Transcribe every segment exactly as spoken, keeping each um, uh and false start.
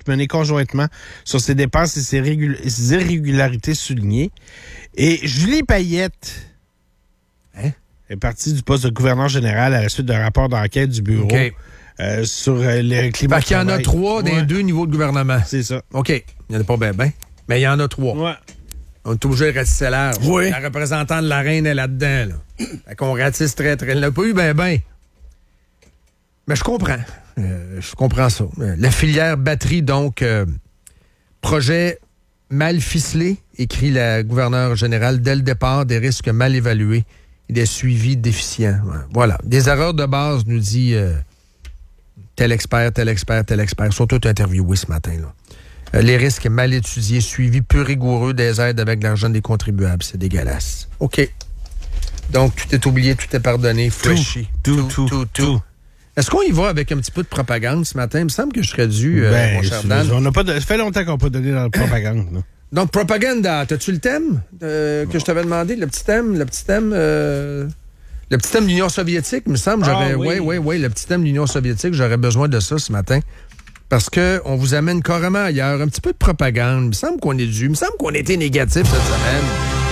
audit mené conjointement sur ses dépenses et ses, régul- ses irrégularités soulignées. Et Julie Payette hein? est partie du poste de gouverneur général à la suite d'un rapport d'enquête du bureau okay. euh, sur euh, le climat. Fait qu'il y en a trois ouais. dans les deux niveaux de gouvernement. C'est ça. OK. Il n'y en a pas bien, bien. Mais il y en a trois. Ouais. On est obligé de ratisser large. Oui. La représentante de la reine est là-dedans. Là. Fait qu'on ratisse très, très. Elle n'a pas eu ben, ben. Mais je comprends. Euh, je comprends ça. Euh, la filière batterie, donc, euh, projet mal ficelé, écrit la gouverneure générale, dès le départ, des risques mal évalués et des suivis déficients. Ouais. Voilà. Des erreurs de base, nous dit euh, tel expert, tel expert, tel expert. Ils sont tous interviewés ce matin, là. Les risques mal étudiés, suivis peu rigoureux des aides avec l'argent des contribuables. C'est dégueulasse. OK. Donc, tout est oublié, tout est pardonné. Freshy. Tout, tout, tout, tout. tout. Est-ce qu'on y va avec un petit peu de propagande ce matin? Il me semble que je serais dû, euh, ben, mon cher Dan. On a pas de, ça fait longtemps qu'on n'a pas donné dans la propagande. Là. Donc, propaganda, t'as-tu le thème euh, que je t'avais demandé? Le petit thème? Le petit thème... Euh, le petit thème de l'Union soviétique, il me semble. J'aurais, ah, oui, oui, oui, oui. Le petit thème de l'Union soviétique, j'aurais besoin de ça ce matin. Parce qu'on vous amène carrément ailleurs. Un petit peu de propagande. Il me semble qu'on est dû. Il me semble qu'on a été négatif cette semaine.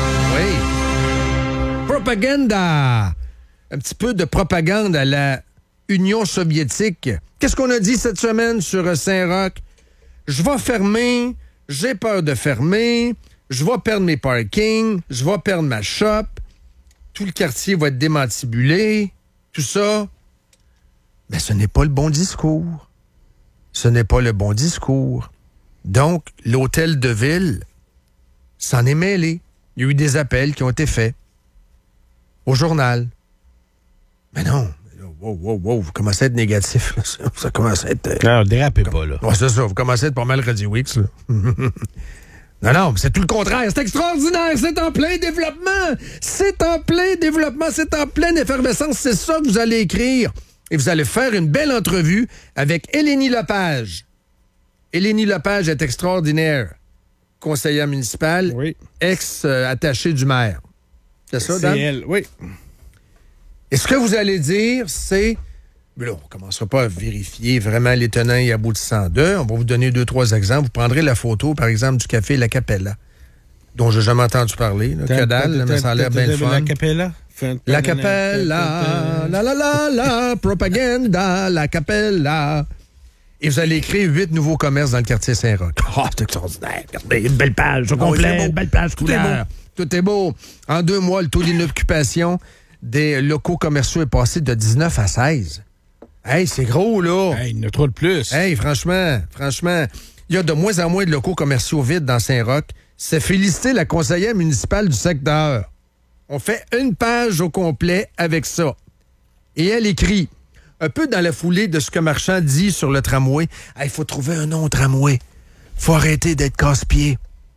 Oui. Propaganda. Un petit peu de propagande à la Union soviétique. Qu'est-ce qu'on a dit cette semaine sur Saint-Roch? Je vais fermer. J'ai peur de fermer. Je vais perdre mes parkings. Je vais perdre ma shop. Tout le quartier va être démantibulé. Tout ça. Mais ce n'est pas le bon discours. Ce n'est pas le bon discours. Donc, l'hôtel de ville s'en est mêlé. Il y a eu des appels qui ont été faits au journal. Mais non, wow, wow, wow, vous commencez à être négatif. Là. Ça commence à être... Euh... Non, dérapez pas, là. Ouais, c'est ça, vous commencez à être pas mal Radio X, là. Non, non, c'est tout le contraire. C'est extraordinaire. C'est en plein développement. C'est en plein développement. C'est en pleine effervescence. C'est ça que vous allez écrire. Et vous allez faire une belle entrevue avec Elénie Lepage. Elénie Lepage est extraordinaire. Conseillère municipale, oui. ex-attachée du maire. C'est ça, Dan? C'est elle, oui. Et ce que vous allez dire, c'est... Mais là, on ne commencera pas à vérifier vraiment les tenants et aboutissants d'eux. On va vous donner deux, trois exemples. Vous prendrez la photo, par exemple, du café La Capella, dont j'ai jamais entendu parler. Là. Que dalle, mais ça a l'air bien le fun. La Capella? La Capella, la la la la, propaganda, La Capella. Et vous allez créer huit nouveaux commerces dans le quartier Saint-Roch. Oh, c'est extraordinaire. Regardez, une belle page au complet, une belle page couleur. Tout est beau. En deux mois, le taux d'inoccupation des locaux commerciaux est passé de dix-neuf à seize. Hey, c'est gros, là. Hey, il y en a trop de plus. Hey, franchement, franchement, il y a de moins en moins de locaux commerciaux vides dans Saint-Roch. C'est féliciter la conseillère municipale du secteur. On fait une page au complet avec ça. Et elle écrit, un peu dans la foulée de ce que Marchand dit sur le tramway, il hey, faut trouver un nom au tramway. Faut arrêter d'être casse-pied.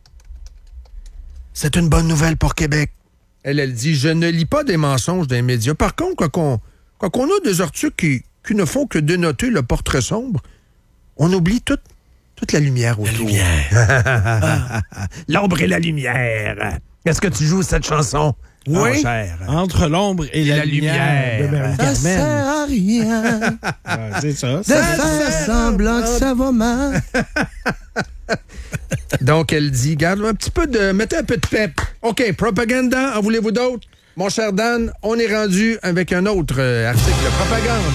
C'est une bonne nouvelle pour Québec. Elle, elle dit, je ne lis pas des mensonges des médias. Par contre, quand on, quand on a des articles qui, qui ne font que dénoter le portrait sombre, on oublie toute, toute la lumière autour. La lumière. ah. L'ombre et la lumière. Est-ce que tu joues cette chanson? Oui, cher. Entre l'ombre et, et la, la lumière, lumière de Marie-Carmen. Ça sert à rien. ouais, c'est ça. De faire semblant que ça va mal. Donc, elle dit, garde un petit peu de... Mettez un peu de pep. OK, propaganda, en voulez-vous d'autres? Mon cher Dan, on est rendu avec un autre euh, article. Propagande.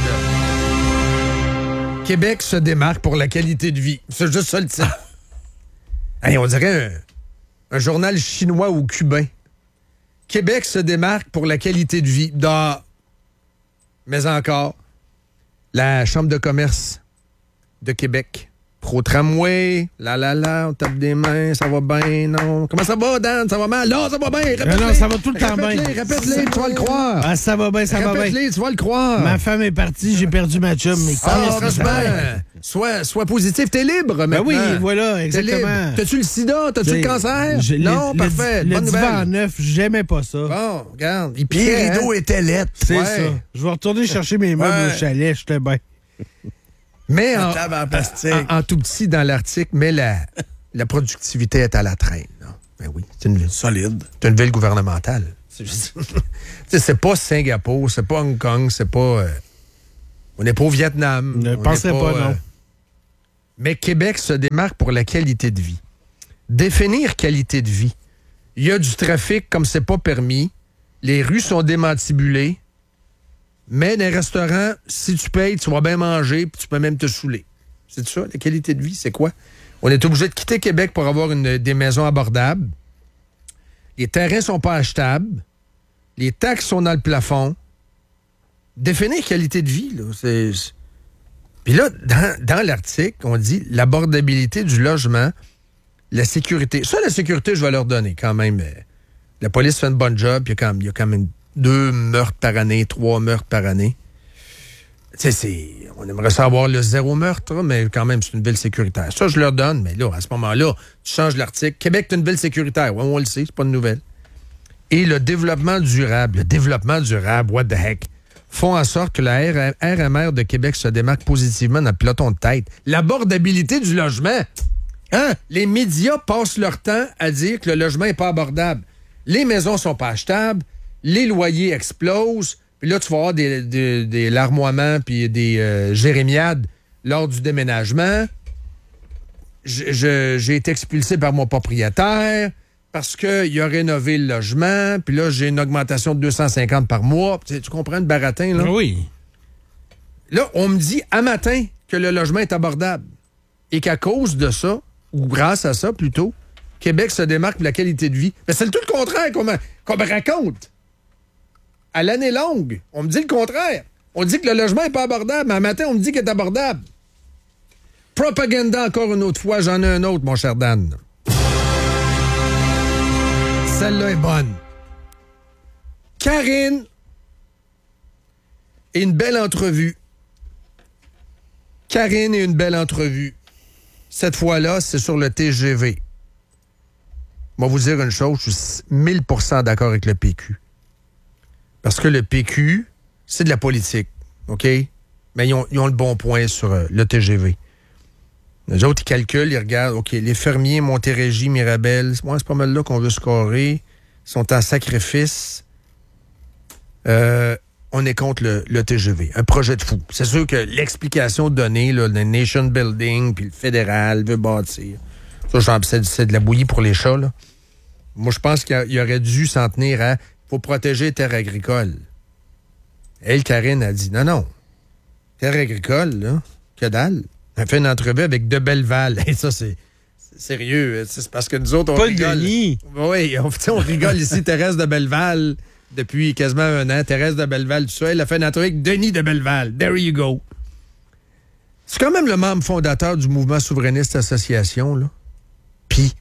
Québec se démarque pour la qualité de vie. C'est juste ça le titre. Hey, on dirait un, un journal chinois ou cubain. Québec se démarque pour la qualité de vie. Da. Mais encore, la Chambre de commerce de Québec, pro-tramway, la la la, on tape des mains, ça va bien, non. Comment ça va, Dan? Ça va mal? Non, ça va bien. Répète-les. Non, non, ça va tout le temps bien. Répète-les, répète-les, tu vas le croire. Ah, ça va bien, ça va bien. Répète-les, tu vas le croire. Ma femme est partie, j'ai perdu ma chum. Mais ah, franchement, sois, sois positif, t'es libre maintenant. Ben oui, voilà, exactement. T'as-tu le sida? T'as-tu le cancer? Je, non, le, parfait. Le, bonne le divan neuf, j'aimais pas ça. Bon, regarde. Et puis les rideaux étaient lettres. C'est ouais. ça. Je vais retourner chercher mes meubles ouais. au chalet, j'étais bien. Mais en, en, en tout petit dans l'article, mais la, la productivité est à la traîne. Non? Ben oui, c'est une ville. Solide. C'est une ville gouvernementale. C'est, juste... c'est pas Singapour, c'est pas Hong Kong, c'est pas... Euh... On n'est pas au Vietnam. Ne pensez pas, pas, non. Euh... Mais Québec se démarque pour la qualité de vie. Définir qualité de vie. Il y a du trafic comme c'est pas permis. Les rues sont démantibulées. Mais dans les restaurants, si tu payes, tu vas bien manger puis tu peux même te saouler. C'est ça, la qualité de vie, c'est quoi? On est obligé de quitter Québec pour avoir une, des maisons abordables. Les terrains sont pas achetables. Les taxes sont dans le plafond. Définir qualité de vie, là, c'est... c'est... Puis là, dans, dans l'article, on dit l'abordabilité du logement, la sécurité. Ça, la sécurité, je vais leur donner quand même. La police fait une bonne job. Il y a quand même, il y a quand même deux meurtres par année, trois meurtres par année. Tu sais, c'est... On aimerait savoir le zéro meurtre, mais quand même, c'est une ville sécuritaire. Ça, je leur donne, mais là, à ce moment-là, tu changes l'article. Québec est une ville sécuritaire. Oui, on le sait, c'est pas une nouvelle. Et le développement durable. Le développement durable, what the heck? Font en sorte que la R M R de Québec se démarque positivement dans le peloton de tête. L'abordabilité du logement. Hein? Les médias passent leur temps à dire que le logement n'est pas abordable. Les maisons sont pas achetables, les loyers explosent, puis là, tu vas avoir des, des, des larmoiements puis des euh, jérémiades lors du déménagement. Je, je, j'ai été expulsé par mon propriétaire parce qu'il a rénové le logement, puis là, j'ai une augmentation de deux cent cinquante par mois. Tu, tu comprends le baratin, là? Oui. Là, on me dit à matin que le logement est abordable et qu'à cause de ça, ou grâce à ça, plutôt, Québec se démarque de la qualité de vie. Mais c'est le tout le contraire qu'on me, qu'on me raconte. À l'année longue, on me dit le contraire. On dit que le logement n'est pas abordable, mais à matin, on me dit qu'il est abordable. Propaganda encore une autre fois. J'en ai un autre, mon cher Dan. Celle-là est bonne. Karine et une belle entrevue. Karine et une belle entrevue. Cette fois-là, c'est sur le T G V. Je vais vous dire une chose, je suis mille pour cent d'accord avec le P Q. Parce que le P Q, c'est de la politique, OK? Mais ils ont, ils ont le bon point sur euh, le T G V. Les autres, ils calculent, ils regardent, OK, les fermiers, Montérégie, Mirabel, ouais, c'est pas mal là qu'on veut scorer. Ils sont en sacrifice. Euh, on est contre le, le T G V. Un projet de fou. C'est sûr que l'explication donnée, là, le nation building, puis le fédéral veut bâtir. Ça, genre, c'est, c'est de la bouillie pour les chats, là. Moi, je pense qu'il y aurait dû s'en tenir à « faut protéger les terres agricoles ». Elle, Karine, a dit « non, non, terres agricoles, là, que dalle ». Elle fait une entrevue avec De Belleval. Et ça, c'est, c'est sérieux. C'est parce que nous autres, on pas rigole. Oui, on, on rigole ici. Thérèse de Belleval, depuis quasiment un an. Thérèse de Belleval, tout ça. Elle a fait une entrevue avec Denis de Belleval. There you go. C'est quand même le membre fondateur du mouvement souverainiste association, là. Puis.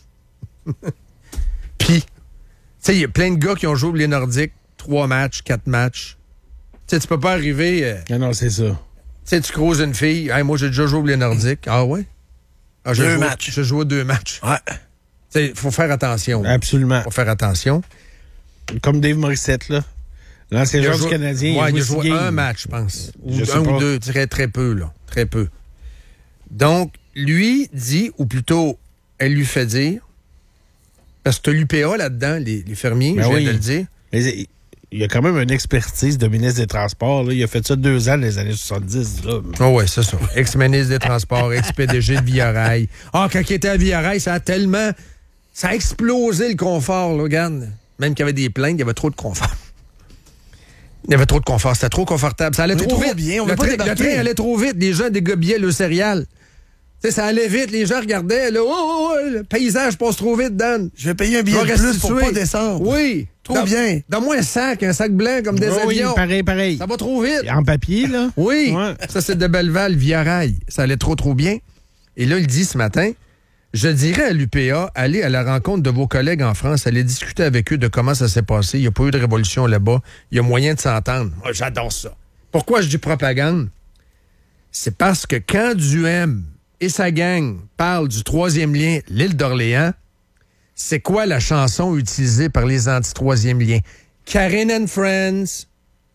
Puis. Tu sais, il y a plein de gars qui ont joué les Nordiques. Trois matchs, quatre matchs. Tu sais, tu peux pas arriver... Euh, ah non, c'est ça. Tu sais, tu croises une fille. Hey, moi, j'ai déjà joué les Nordiques. Ah ouais? Ah, deux joué, matchs. J'ai joué deux matchs. Ouais. Tu sais, il faut faire attention. Absolument. Il faut faire attention. Comme Dave Morissette, là. L'ancien joueur du Canadien. Ouais, il a joué joué un match, je pense. Ou Je un ou deux. Très, très peu, là. Très peu. Donc, lui dit, ou plutôt, elle lui fait dire, parce que tu as l'U P A là-dedans, les, les fermiers, ben je viens oui. de le dire. Mais il y a quand même une expertise de ministre des Transports. Là. Il a fait ça deux ans dans les années soixante-dix. Là. Oh oui, c'est ça. Ex-ministre des Transports, ex-P D G de Via Rail. Ah, quand il était à Via Rail, ça a tellement... Ça a explosé le confort, là, regarde. Même qu'il y avait des plaintes, il y avait trop de confort. Il y avait trop de confort. C'était trop confortable. Ça allait trop, trop vite. bien. On le, veut pas train, le débarquer. train allait trop vite. Les gens dégobillaient le céréal. Tu sais, ça allait vite. Les gens regardaient. Là, oh, oh, oh, le paysage passe trop vite, Dan. Je vais payer un billet de plus pour pas descendre. Oui. Trop Dans, bien. Donne-moi un sac, un sac blanc comme des oui, avions. pareil, pareil. Ça va trop vite. En papier, là? Oui. Ouais. Ça, c'est de Belleval, Via Rail. Ça allait trop, trop bien. Et là, il dit ce matin, je dirais à l'U P A, allez à la rencontre de vos collègues en France, allez discuter avec eux de comment ça s'est passé. Il n'y a pas eu de révolution là-bas. Il y a moyen de s'entendre. Moi, j'adore ça. Pourquoi je dis propagande? C'est parce que quand Duhem et sa gang parlent du troisième lien, l'île d'Orléans, c'est quoi la chanson utilisée par les anti-troisième liens? Karine and Friends.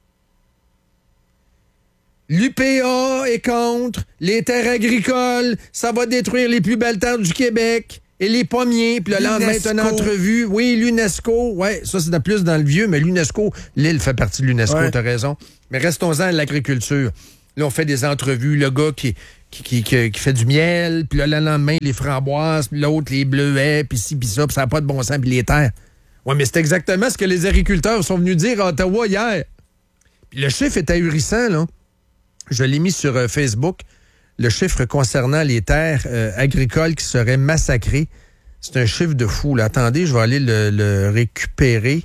L'U P A est contre les terres agricoles. Ça va détruire les plus belles terres du Québec. Et les pommiers. Puis le lendemain, t'as une entrevue. Oui, l'UNESCO. Oui, ça, c'est plus dans le vieux, mais l'UNESCO, l'île fait partie de l'UNESCO, ouais. T'as raison. Mais restons-en à l'agriculture. Là, on fait des entrevues. Le gars qui, qui, qui, qui, qui fait du miel, puis là, le lendemain, les framboises, puis l'autre, les bleuets, puis ci, puis ça, puis ça n'a pas de bon sens, puis les terres. Oui, mais c'est exactement ce que les agriculteurs sont venus dire à Ottawa hier. Puis le chiffre est ahurissant, là. Je l'ai mis sur euh, Facebook. Le chiffre concernant les terres euh, agricoles qui seraient massacrées. C'est un chiffre de fou, là. Attendez, je vais aller le, le récupérer.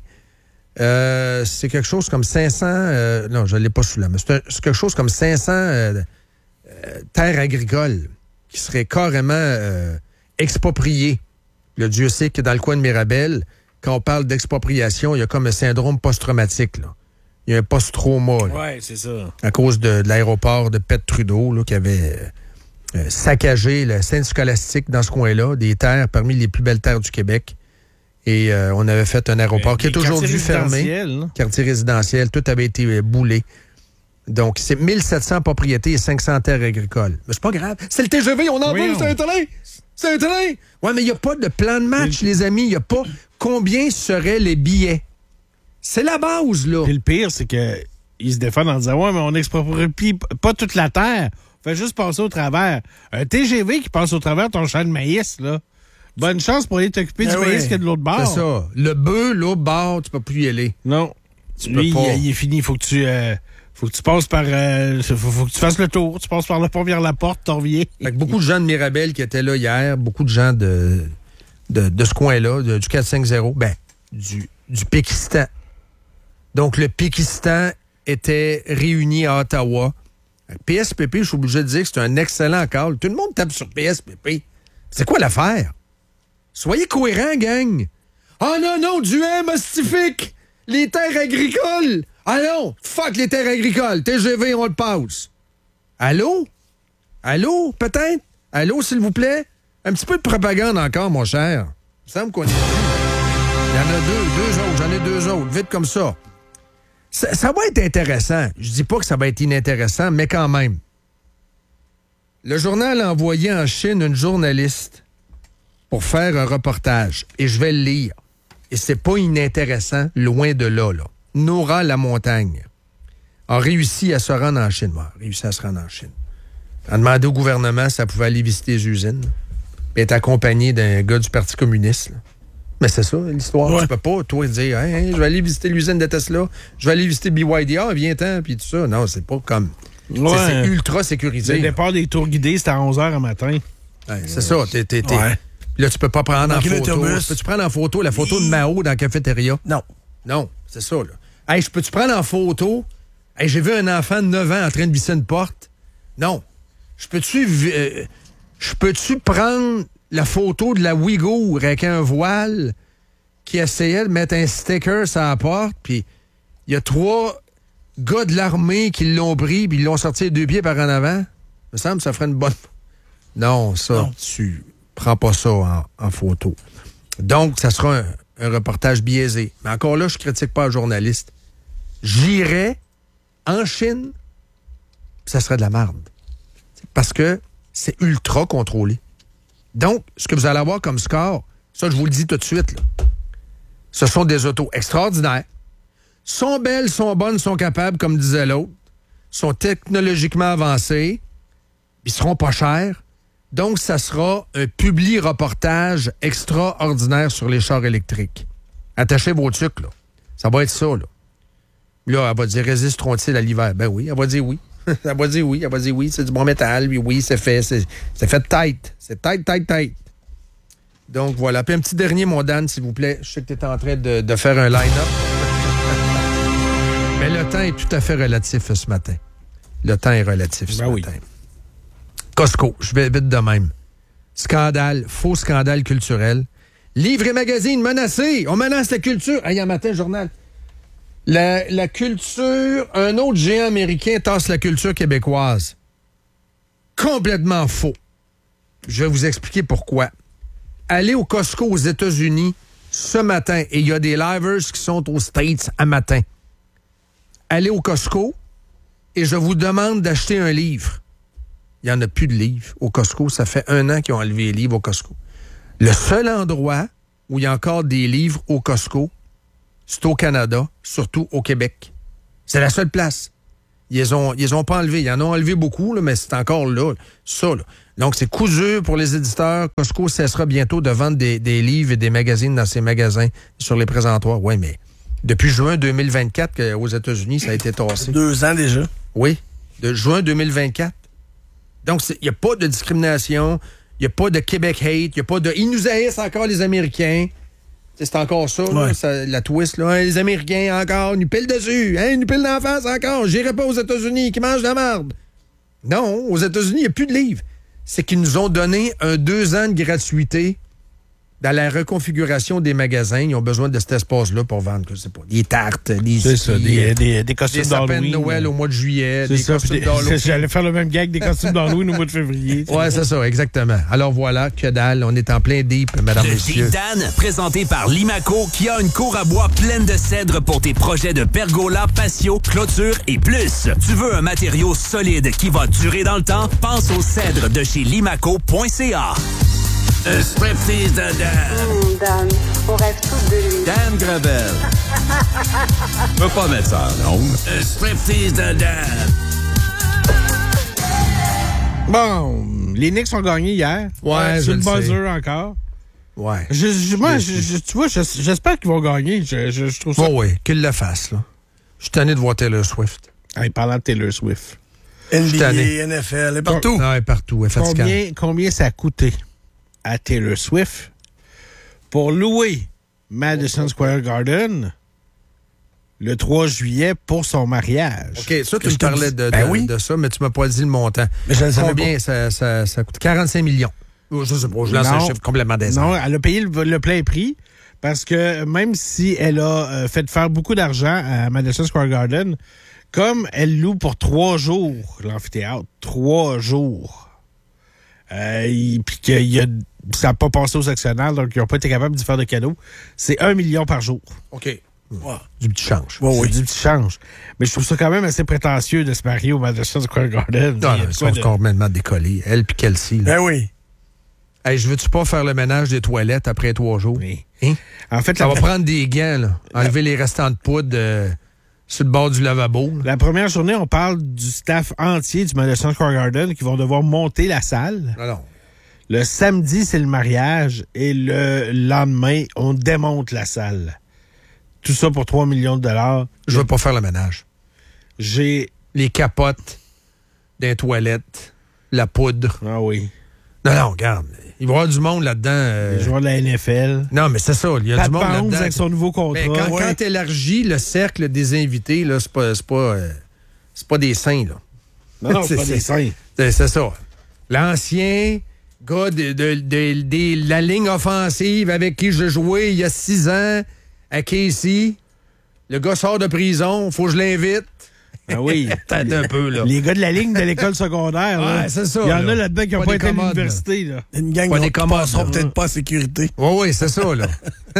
Euh, c'est quelque chose comme cinq cents... Euh, non, je ne l'ai pas sous la main. C'est, c'est quelque chose comme cinq cents euh, euh, terres agricoles qui seraient carrément euh, expropriées. Le Dieu sait que dans le coin de Mirabel, quand on parle d'expropriation, il y a comme un syndrome post-traumatique, là. Il y a un post-trauma. Oui, c'est ça. À cause de, de l'aéroport de Pet-Trudeau, là, qui avait euh, saccagé le centre scolastique dans ce coin-là, des terres parmi les plus belles terres du Québec. Et euh, on avait fait un aéroport euh, qui est aujourd'hui fermé. Hein? Quartier résidentiel, tout avait été euh, boulé. Donc, c'est mille sept cents propriétés et cinq cents terres agricoles. Mais c'est pas grave. C'est le T G V, on en oui, veut, on... c'est un train! C'est un train! Ouais, mais il n'y a pas de plan de match, oui. les amis. Il n'y a pas combien seraient les billets. C'est la base, là. Et le pire, c'est qu'ils se défendent en disant « Ouais, mais on n'exproprie pas toute la terre. On fait juste passer au travers. » Un T G V qui passe au travers de ton champ de maïs, là. Bonne chance pour aller t'occuper ben du oui. maïs qu'il y a de l'autre bord. C'est ça. Le bœuf, l'autre bord, tu peux plus y aller. Non. Tu Lui, peux pas. Il, il est fini. Il faut que tu... Euh, faut que tu passes par... Euh, faut, faut que tu fasses le tour. Tu passes par la première la porte, t'en reviens. Fait que beaucoup de gens de Mirabel qui étaient là hier, beaucoup de gens de, de, de ce coin-là, de, du quatre cent cinquante, ben, du, du Pékistan. Donc, le Pékistan était réuni à Ottawa. P S P P, je suis obligé de dire que c'est un excellent call. Tout le monde tape sur P S P P. C'est quoi l'affaire? Soyez cohérents, gang. Ah oh non, non, du M mastifique. Les terres agricoles. Ah non, fuck les terres agricoles. T G V, on le passe. Allô? Allô, peut-être? Allô, s'il vous plaît? Un petit peu de propagande encore, mon cher. Il me semble qu'on est... Il y en a deux, deux autres. J'en ai deux autres. Vite comme ça. Ça, ça va être intéressant. Je dis pas que ça va être inintéressant, mais quand même. Le journal a envoyé en Chine une journaliste pour faire un reportage. Et je vais le lire. Et c'est pas inintéressant, loin de là, là. Nora Lamontagne a réussi à se rendre en Chine. Bon, a réussi à se rendre en Chine. Elle a demandé au gouvernement si elle pouvait aller visiter les usines. Elle est accompagnée d'un gars du Parti communiste, là. Mais c'est ça, l'histoire. Ouais. Tu peux pas, toi, dire hey, hey, je vais aller visiter l'usine de Tesla, je vais aller visiter B Y D. Ah, viens-t'en, puis tout ça. Non, c'est pas comme... Ouais. C'est ultra sécurisé. Le départ des tours guidés, c'était à onze heures le matin. Ouais, c'est ça. T'es, t'es, t'es... Ouais. Là, tu peux pas prendre en photo. Peux-tu prendre en photo la photo de Mao dans la cafétéria? Non. Non, c'est ça, là. Hey, je peux-tu prendre en photo? Hey, j'ai vu un enfant de neuf ans en train de visser une porte? Non. Je peux-tu... Euh, je peux-tu prendre... la photo de la Ouïghour avec un voile qui essayait de mettre un sticker sur la porte, puis il y a trois gars de l'armée qui l'ont pris, puis ils l'ont sorti les deux pieds par en avant. Il me semble que ça ferait une bonne... Non, ça, non. Tu prends pas ça en, en photo. Donc, ça sera un, un reportage biaisé. Mais encore là, je critique pas un journaliste. J'irais en Chine, puis ça serait de la merde. Parce que c'est ultra contrôlé. Donc, ce que vous allez avoir comme score, ça, je vous le dis tout de suite, là, ce sont des autos extraordinaires. Sont belles, sont bonnes, sont capables, comme disait l'autre. Sont technologiquement avancées. Ils seront pas chers. Donc, ça sera un publi-reportage extraordinaire sur les chars électriques. Attachez vos trucs, là. Ça va être ça, là. Là, elle va dire, résisteront-ils à l'hiver? Ben oui, elle va dire oui. Elle va dire oui, elle va dire oui, c'est du bon métal, oui, oui, c'est fait, c'est, c'est fait tight. C'est tight, tight, tight. Donc voilà. Puis un petit dernier, mon Dan, s'il vous plaît. Je sais que tu es en train de, de faire un line-up. Mais le temps est tout à fait relatif ce matin. Le temps est relatif ce ben matin. Oui. Costco, je vais vite de même. Scandale, faux scandale culturel. Livre et magazine menacés. On menace la culture. Ah, il y a un matin, journal. La, la culture, un autre géant américain tasse la culture québécoise. Complètement faux. Je vais vous expliquer pourquoi. Allez au Costco aux États-Unis ce matin, et il y a des livers qui sont aux States à matin. Allez au Costco et je vous demande d'acheter un livre. Il n'y en a plus de livres au Costco. Ça fait un an qu'ils ont enlevé les livres au Costco. Le seul endroit où il y a encore des livres au Costco, c'est au Canada, surtout au Québec. C'est la seule place. Ils les ont, ils les ont pas enlevés. Ils en ont enlevé beaucoup, là, mais c'est encore là. Ça, là. Donc, c'est cousu pour les éditeurs. Costco cessera bientôt de vendre des, des livres et des magazines dans ses magasins sur les présentoirs. Oui, mais depuis juin deux mille vingt-quatre, aux États-Unis, ça a été tassé. Deux ans déjà. Oui, de juin deux mille vingt-quatre. Donc, il n'y a pas de discrimination, il n'y a pas de Québec hate, il n'y a pas de... Ils nous haïssent encore, les Américains. T'sais, c'est encore ça, ouais. là, ça, la twist. Là. Hein, les Américains, encore, ils nous pillent dessus. Hein, ils nous pillent d'en face, encore. J'irai pas aux États-Unis, qui mangent de la merde. Non, aux États-Unis, il n'y a plus de livres. C'est qu'ils nous ont donné un deux ans de gratuité dans la reconfiguration des magasins. Ils ont besoin de cet espace-là pour vendre, je sais pas, des tartes, des C'est ça, des, des, des costumes des sapins de d'Halloween. Noël au mois de juillet, des ça, costumes des, d'Halloween. J'allais faire le même gag des costumes d'Halloween au mois de février. Ouais, c'est ça, exactement. Alors voilà, que dalle, on est en plein deep, mesdames, Le messieurs. Deep Dan, présenté par Limaco, qui a une cour à bois pleine de cèdre pour tes projets de pergola, patio, clôture et plus. Tu veux un matériau solide qui va durer dans le temps? Pense au cèdre de chez limaco point c a. Un striptease de Dan. Mmh, Dan, on rêve tous de lui. Dan Gravel. Je peux pas mettre ça en ondes. Un striptease de Dan. Bon, les Knicks ont gagné hier. Ouais, je c'est le le sais. buzzer encore. Ouais. Je, je, moi, je, je, tu vois, je- j'espère qu'ils vont gagner. Je, je, je trouve ça. Oh oui, qu'ils le fassent, là. Je suis tanné de voir Taylor Swift. Hey, parlant de Taylor Swift, N B A, tanné. N F L, et partout. Non, elle est partout, elle est fatigante. combien, combien ça a coûté à Taylor Swift pour louer Madison Square Garden le trois juillet pour son mariage? OK, ça, tu je me te parlais dis- de, de, Ben oui. de ça, mais tu m'as pas dit le montant. Mais je le savais Combien ça, ça, ça coûte? quarante-cinq millions. Oh, Je sais pas, je lance un Non. chiffre complètement décent. Non, elle a payé le, le plein prix parce que même si elle a euh, fait faire beaucoup d'argent à Madison Square Garden, comme elle loue pour trois jours l'amphithéâtre, trois jours, euh, il- puis que il y a, ça n'a pas passé aux actionnaires, donc ils n'ont pas été capables d'y faire de cadeaux, c'est un million par jour. OK. Ouais. Du petit change. Ouais, C'est oui. du petit change. Mais je trouve ça quand même assez prétentieux de se marier au Madison Square Garden. Non, Il y a non, ils de sont quoi de- complètement décollés. Elle puis Kelsey, là. Ben oui. Hey, je veux-tu pas faire le ménage des toilettes après trois jours? Oui. Hein? En fait, Ça la, va prendre des gants, là. Enlever les restants de poudre euh, sur le bord du lavabo. là. la première journée, on parle du staff entier du Madison Square Garden qui vont devoir monter la salle. Non, non. Le samedi, c'est le mariage et le lendemain, on démonte la salle. Tout ça pour trois millions de dollars. Je veux pas faire le ménage. J'ai... Les capotes des toilettes, la poudre. Ah oui. Non, non, regarde. Il va y avoir du monde là-dedans. euh, Les joueurs de la N F L. Non, mais c'est ça. Il y a Pat du monde Mahomes là-dedans. avec son nouveau contrat. Mais quand, Ouais. quand t'élargis le cercle des invités, là, c'est pas, c'est pas, euh, c'est pas des saints, là. Non, non, c'est pas c'est- des saints. C'est, c'est ça. L'ancien gars de, de, de- de la ligne offensive avec qui je jouais il y a six ans à Casey. Le gars sort de prison, faut que je l'invite. Ah oui. T'attends un peu, là. Les gars de la ligne de l'école secondaire. là. Ouais, c'est ça, Il y en là. a là-dedans qui n'ont Pas pas, des été à commodes, l'université. Là. Une gang Pas qui des commodes, passeront là. peut-être pas en sécurité. Oui, oui, c'est ça, là.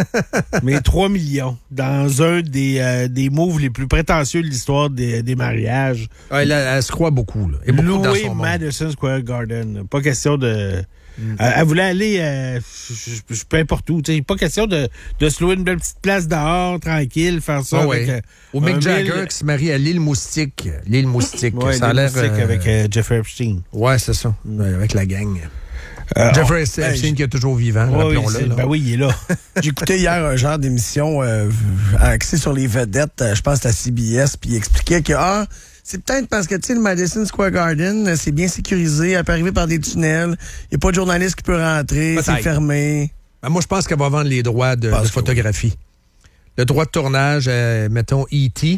Mais trois millions dans un des, euh, des moves les plus prétentieux de l'histoire des, des mariages. Ouais, là, elle se croit beaucoup, là. Et beaucoup dans Louer son monde. Madison Square Garden. Pas question de... Euh, elle voulait aller euh, je- je- je- peu importe où. t'sais. Pas question de, de se louer une belle petite place dehors, tranquille, faire ça. Ah avec, ouais. euh, Ou Mick un Jagger mille- qui se marie à l'île Moustique. L'île Moustique. Ouais, ça a les l'air. moustiques euh, avec euh, Jeffrey Epstein. Ouais, c'est ça. Ouais, avec la gang. Euh, Jeffrey ben, Epstein j- qui est toujours vivant, Ouais, oui, rappelons-le. c'est- là. ben oui, il est là. J'écoutais hier un genre d'émission euh, axée sur les vedettes, euh, je pense à C B S, puis il expliquait que ah, c'est peut-être parce que tu sais le Madison Square Garden, euh, c'est bien sécurisé, elle peut arriver par des tunnels, il n'y a pas de journaliste qui peut rentrer, c'est Peut-être. fermé. Ben, moi, je pense qu'elle va vendre les droits de, Parce de que photographie. Le droit de tournage, euh, mettons E T,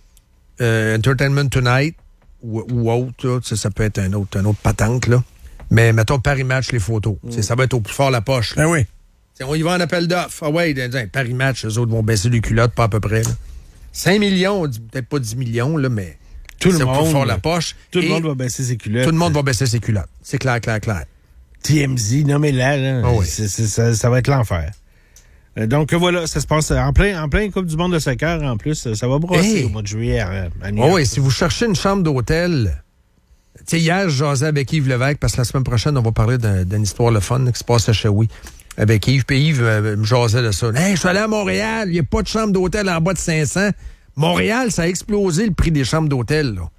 euh, Entertainment Tonight, ou, ou autre, là, ça, ça peut être un autre, un autre patente, là. Mais mettons Paris Match, les photos. Tu sais, Ça va être au plus fort la poche. là. Ben oui. T'sais, on y va en appel d'offres. Ah ouais, dans- dans Paris Match, eux autres vont baisser les culottes, pas à peu près. Là. cinq millions, on dit peut-être pas dix millions, là, mais Tout le c'est au plus monde. fort la poche. Tout le Et monde va baisser ses culottes. tout le monde va baisser ses culottes. C'est clair, clair, clair. T M Z, non mais là, là Ah oui. c'est- c'est- ça, ça va être l'enfer. Euh, Donc voilà, ça se passe en plein, en plein Coupe du monde de soccer en plus. Ça va brosser Hey. au mois de juillet à, à New Oui, York. oui, si vous cherchez une chambre d'hôtel, tu sais, hier, je jasais avec Yves Lévesque, parce que la semaine prochaine, on va parler d'un- d'une histoire le fun qui se passe à Chewy. Avec Yves, puis Yves euh, me jasait de ça. Hey, je suis allé à Montréal, il n'y a pas de chambre d'hôtel en bas de cinq cents. Montréal, ça a explosé le prix des chambres d'hôtel, là.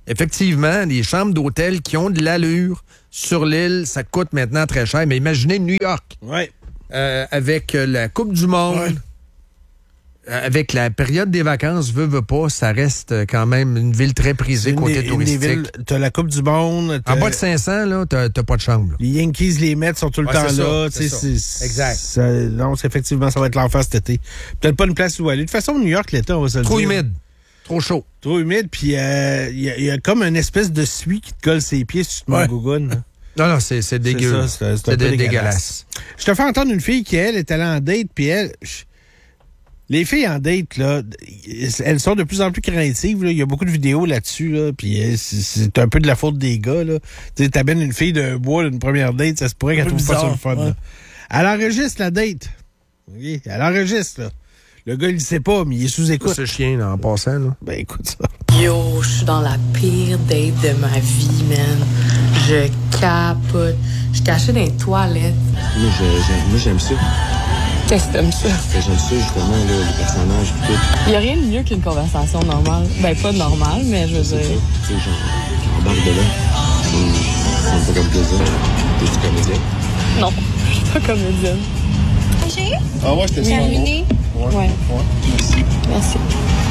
Effectivement, les chambres d'hôtel qui ont de l'allure sur l'île, ça coûte maintenant très cher. Mais imaginez New York. Ouais. Euh, avec euh, la Coupe du Monde, Ouais. euh, avec la période des vacances, veut, veut pas, ça reste euh, quand même une ville très prisée Une côté des- une des touristique. villes, t'as la Coupe du Monde. t'as- En bas de cinq cents, là, t'as, t'as pas de chambre. là. Les Yankees, les Mets sont tout le Ouais, temps c'est là. ça, tu sais, c'est c'est- ça. Exact. ça- non, c'est effectivement, ça va être l'enfer cet été. Peut-être pas une place où aller. De toute façon, New York, l'été, on va se le Trop dire. humide, trop chaud. Trop humide, puis il euh, y, a- y a comme une espèce de suie qui te colle ses pieds si tu te mets Ouais. en gougoune. hein. Non, non, c'est, c'est dégueu. ça, là. c'est- c'est C'est un peu dé- dégueulasse. dégueulasse. Je te fais entendre une fille qui, elle, est allée en date, puis elle... je- Les filles en date, là, elles sont de plus en plus craintives. Là. Il y a beaucoup de vidéos là-dessus, là, puis euh, c'est- c'est un peu de la faute des gars. Là. Tu sais, t'amènes une fille d'un bois d'une première date, ça se pourrait qu'elle Un peu trouve pas ça le bizarre, fun. ouais. là. Elle enregistre la date. OK? Elle enregistre, là. Le gars, il le sait pas, mais il est sous écoute. Ce chien, là, en passant, là. Ben, écoute ça. Yo, je suis dans la pire date de ma vie, man. Je capote. Je suis cachée dans les toilettes. Moi, je- j'aime, moi, j'aime ça. Qu'est-ce que t'aimes ça? Fait que J'aime ça, justement, là, les personnages, pis tout. Y a rien de mieux qu'une conversation normale. Ben, pas normale, mais je veux C'est ça. dire. Tu sais, genre, j'embarque dedans. Hum, Ça me fait comme plaisir. T'es-tu comédien? Non, je suis pas comédienne. Ah ouais, c'était super bon. Ouais. Ouais, merci. Merci.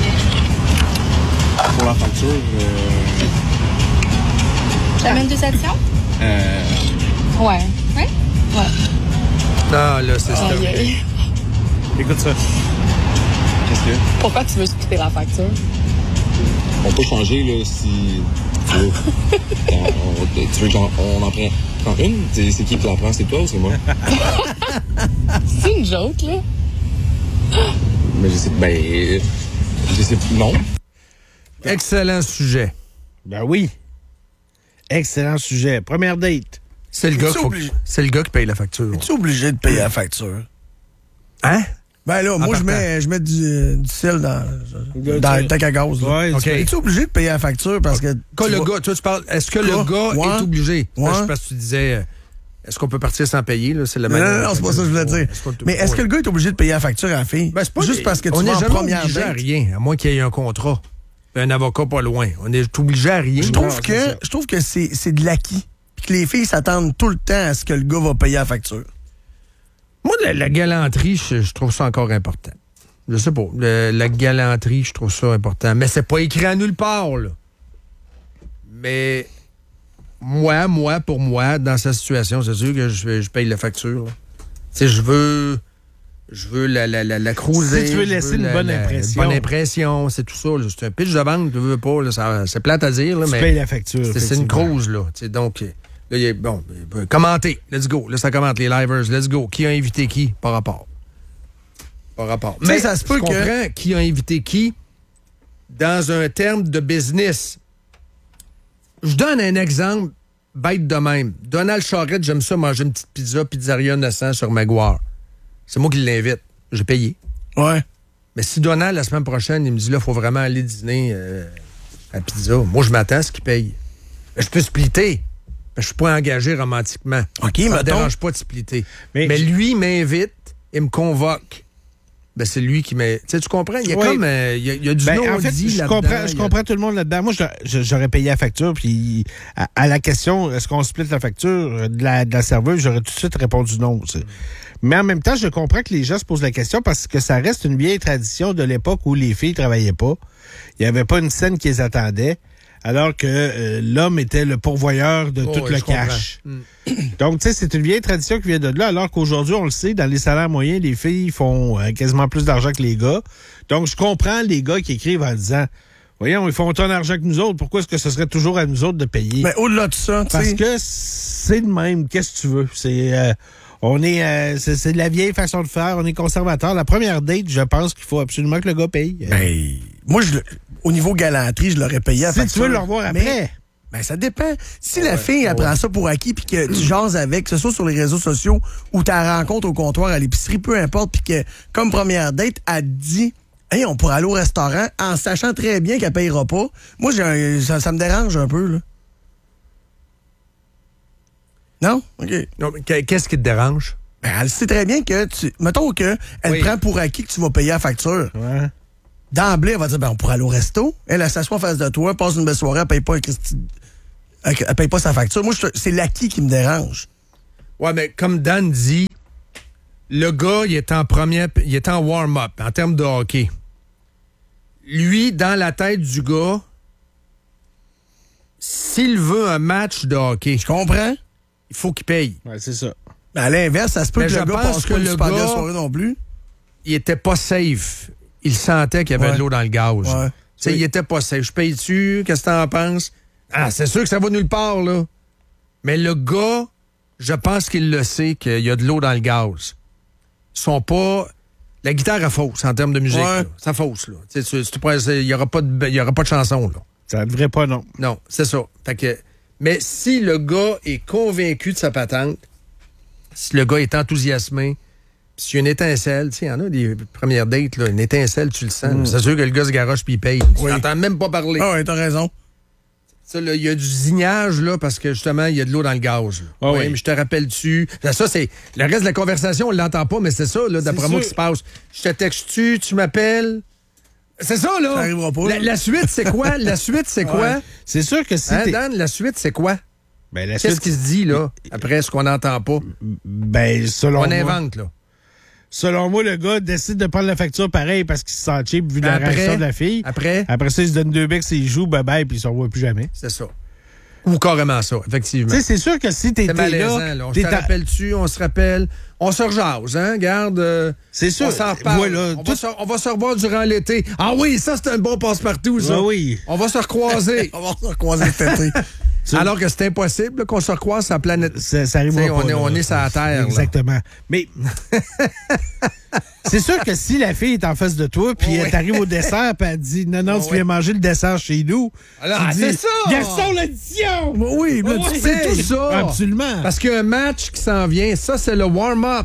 Pour la facture, euh... J'amène deux additions? euh Ouais. Oui. Non, là, c'est ça. Aïe, aïe. Écoute ça. qu'est-ce que... Pourquoi tu veux splitter la facture? On peut changer, là, si... Tu veux, on, on- tu veux qu'on on en prenne prend une? C'est c'est qui qui la prend? C'est toi ou c'est moi? C'est une joke, là. Mais je sais... Ben... Je sais... Non. Excellent sujet. Ben oui. Excellent sujet. Première date. C'est le, gars Es-tu qu'il faut que- obligé? c'est le gars qui paye la facture. Es-tu obligé de payer la facture? Hein? Ben là, moi, je partant. mets, je mets du, euh, du sel dans, dans le tank à gaz. Là. Ouais, OK. tu- Es-tu obligé de payer la facture parce que. Quand tu le vas- gars, toi, tu parles, est-ce que le Quoi? gars Ouais. est obligé? Ouais. Parce que- parce que tu disais, euh, est-ce qu'on peut partir sans payer? Là? C'est la Non, non, manière- non, c'est pas ça que je voulais dire. Est-ce qu'on te- Mais est-ce que ouais. le gars est obligé de payer la facture à la fille? Ben, c'est pas Juste parce que tu on vas n'est en jamais première obligé à date? rien, à moins qu'il y ait un contrat. Un avocat pas loin. On est obligé à rien. Je Non, trouve c'est que, ça. je trouve que c'est, c'est de l'acquis. Puis que les filles s'attendent tout le temps à ce que le gars va payer la facture. Moi, la, la galanterie, je, je trouve ça encore important. Je sais pas. Le- la galanterie, je trouve ça important. Mais c'est pas écrit à nulle part, là. Mais moi, moi, pour moi, dans cette situation, c'est sûr que je, je paye la facture. là. Tu sais, je veux. Je veux la, la, la, la cruiser. Si tu veux je laisser une la- bonne la- impression. Bonne impression, c'est tout ça. là. C'est un pitch de vente, je veux pas. Là, ça- c'est plate à dire, là, Tu mais. payes la facture. C'est, c'est une effectivement. cruise, là. Tu sais, donc, euh, là, il y a- bon, euh, commenter. Let's go. Là, ça commente les livers. Let's go. Qui a invité qui? Par rapport. Par rapport. Tu sais, Mais ça se peut je que- comprends qui a invité qui dans un terme de business. Je donne un exemple bête de même. Donald Charette, j'aime ça manger une petite pizza, pizzeria Innocent sur Maguire. C'est moi qui l'invite. J'ai payé. Ouais. Mais si Donald, la semaine prochaine, il me dit là, il faut vraiment aller dîner euh, à pizza, moi, je m'attends à ce qu'il paye. Ben, je peux splitter. Ben, je suis pas engagé romantiquement. OK, Ça me mettons- dérange pas de splitter. Mais- Mais, lui m'invite et me convoque. Ben, c'est lui qui m'a. Tu sais, tu comprends? Il y a Oui. comme. euh, Il y, a- il y a du Ben, non-dit en fait, je là-dedans. comprends, je Il y a- comprends tout le monde là-dedans. Moi, je- je- j'aurais payé la facture, puis à, à la question, est-ce qu'on split la facture de la, de la serveuse, j'aurais tout de suite répondu non. tu sais. Mais en même temps, je comprends que les gens se posent la question parce que ça reste une vieille tradition de l'époque où les filles travaillaient pas. Il n'y avait pas une scène qui les attendait, alors que euh, l'homme était le pourvoyeur de Oh, tout oui, le je comprends. cash. Mm. Donc, tu sais, c'est une vieille tradition qui vient de là, alors qu'aujourd'hui, on le sait, dans les salaires moyens, les filles font euh, quasiment plus d'argent que les gars. Donc, je comprends les gars qui écrivent en disant, voyons, ils font autant d'argent que nous autres, pourquoi est-ce que ce serait toujours à nous autres de payer? Mais au-delà de ça, tu Parce sais. que c'est le même, qu'est-ce que tu veux? C'est... euh, on est, euh, c'est, c'est de la vieille façon de faire, on est conservateur. La première date, je pense qu'il faut absolument que le gars paye. Euh, Ben, moi, je, le- au niveau galanterie, je l'aurais payé à si facture. tu veux le revoir Mais- après. Ben, ça dépend. Si la fille, elle prend ça pour acquis, puis que tu jases avec, que ce soit sur les réseaux sociaux ou ta rencontre au comptoir à l'épicerie, peu importe, puis que, comme première date, elle te dit, hey, on pourrait aller au restaurant, en sachant très bien qu'elle payera pas. Moi, j'ai un- ça, ça me dérange un peu, là. Non? OK. Non, mais qu'est- qu'est-ce qui te dérange? Ben, elle sait très bien que tu. Mettons que elle Oui. prend pour acquis que tu vas payer la facture. Ouais. d'emblée, elle va dire, ben, on pourrait aller au resto. Elle, elle s'assoit en face de toi, passe une belle soirée, elle paye pas un Christi... Elle, elle paye pas sa facture. Moi, je, c'est l'acquis qui me dérange. Ouais, mais comme Dan dit, le gars, il est en première, il est en warm-up, en termes de hockey. Lui, dans la tête du gars, s'il veut un match de hockey, Je comprends. il faut qu'il paye. Ouais, c'est ça. Mais à l'inverse, ça se peut Mais que je le gars pense passe que pas une le super belle gars- soirée non plus. Il était pas safe. Il sentait qu'il y avait Ouais. de l'eau dans le gaz. Ouais. Tu sais, il était pas safe. Je paye dessus, qu'est-ce que t'en penses? Ah, c'est sûr que ça va nulle part, là. Mais le gars, je pense qu'il le sait qu'il y a de l'eau dans le gaz. Ils sont pas... La guitare est fausse en termes de musique. Ouais. là. Ça fausse, là. Tu sais, tu- tu pourrais- Il n'y aura, pas de- il y aura pas de chanson, là. Ça ne devrait pas, non. Non, c'est ça. Fait que, mais si le gars est convaincu de sa patente, si le gars est enthousiasmé, pis s'il y a une étincelle, tu sais, il y en a des premières dates, là, une étincelle, tu le sens. Mm. là. C'est sûr que le gars se garoche puis il paye. Oui. Tu n'entends même pas parler. Ah ouais, t'as raison. Ça, là, il y a du zignage, là, parce que justement, il y a de l'eau dans le gaz. là. Ah oui, oui. mais je te rappelle-tu. Ça, ça, c'est. Le reste de la conversation, on l'entend pas, mais c'est ça, là, d'après C'est moi, sûr. qui se passe. Je te texte-tu, tu m'appelles. C'est ça, là. Ça arrivera pas, La, là. la suite, c'est quoi? La suite, c'est quoi? Ouais. C'est sûr que si Hein, t'es... Dan, la suite, c'est quoi? Ben, la Qu'est-ce suite, qui se dit, là, après ce qu'on n'entend pas? ben, selon On moi, invente, là. selon moi, le gars décide de prendre la facture pareil parce qu'il se sent cheap vu la Après- réaction de la fille. Après, Après ça, il se donne deux becs, il joue, bye-bye, puis il s'en revoit plus jamais. c'est ça. Ou carrément ça, effectivement. Tu sais, c'est sûr que si t'es C'est malaisant, là, là. On t'es se à- rappelle-tu, on se rappelle. On se rejase, hein? Garde. euh, C'est sûr. On s'en reparle. Voilà, on, tout- va se, on va se revoir durant l'été. Ah oui, ça, c'est un bon passe-partout, ça. Ah oui. On va se recroiser. On va se recroiser cet été. Alors que c'est impossible là, qu'on se recroise sur la planète. Ça, ça arrivera T'sais, pas. on est- là. on est sur la Terre, là. Exactement. Mais c'est sûr que si la fille est en face de toi, puis Oui. elle t'arrive au dessert, puis elle dit non, non, tu Oui. viens manger le dessert chez nous. Alors, tu dis, c'est ça! Garçon, l'addition! Oui, là, tu C'est sais. tout ça. Absolument. Parce qu'il y a un match qui s'en vient. Ça, c'est le warm-up.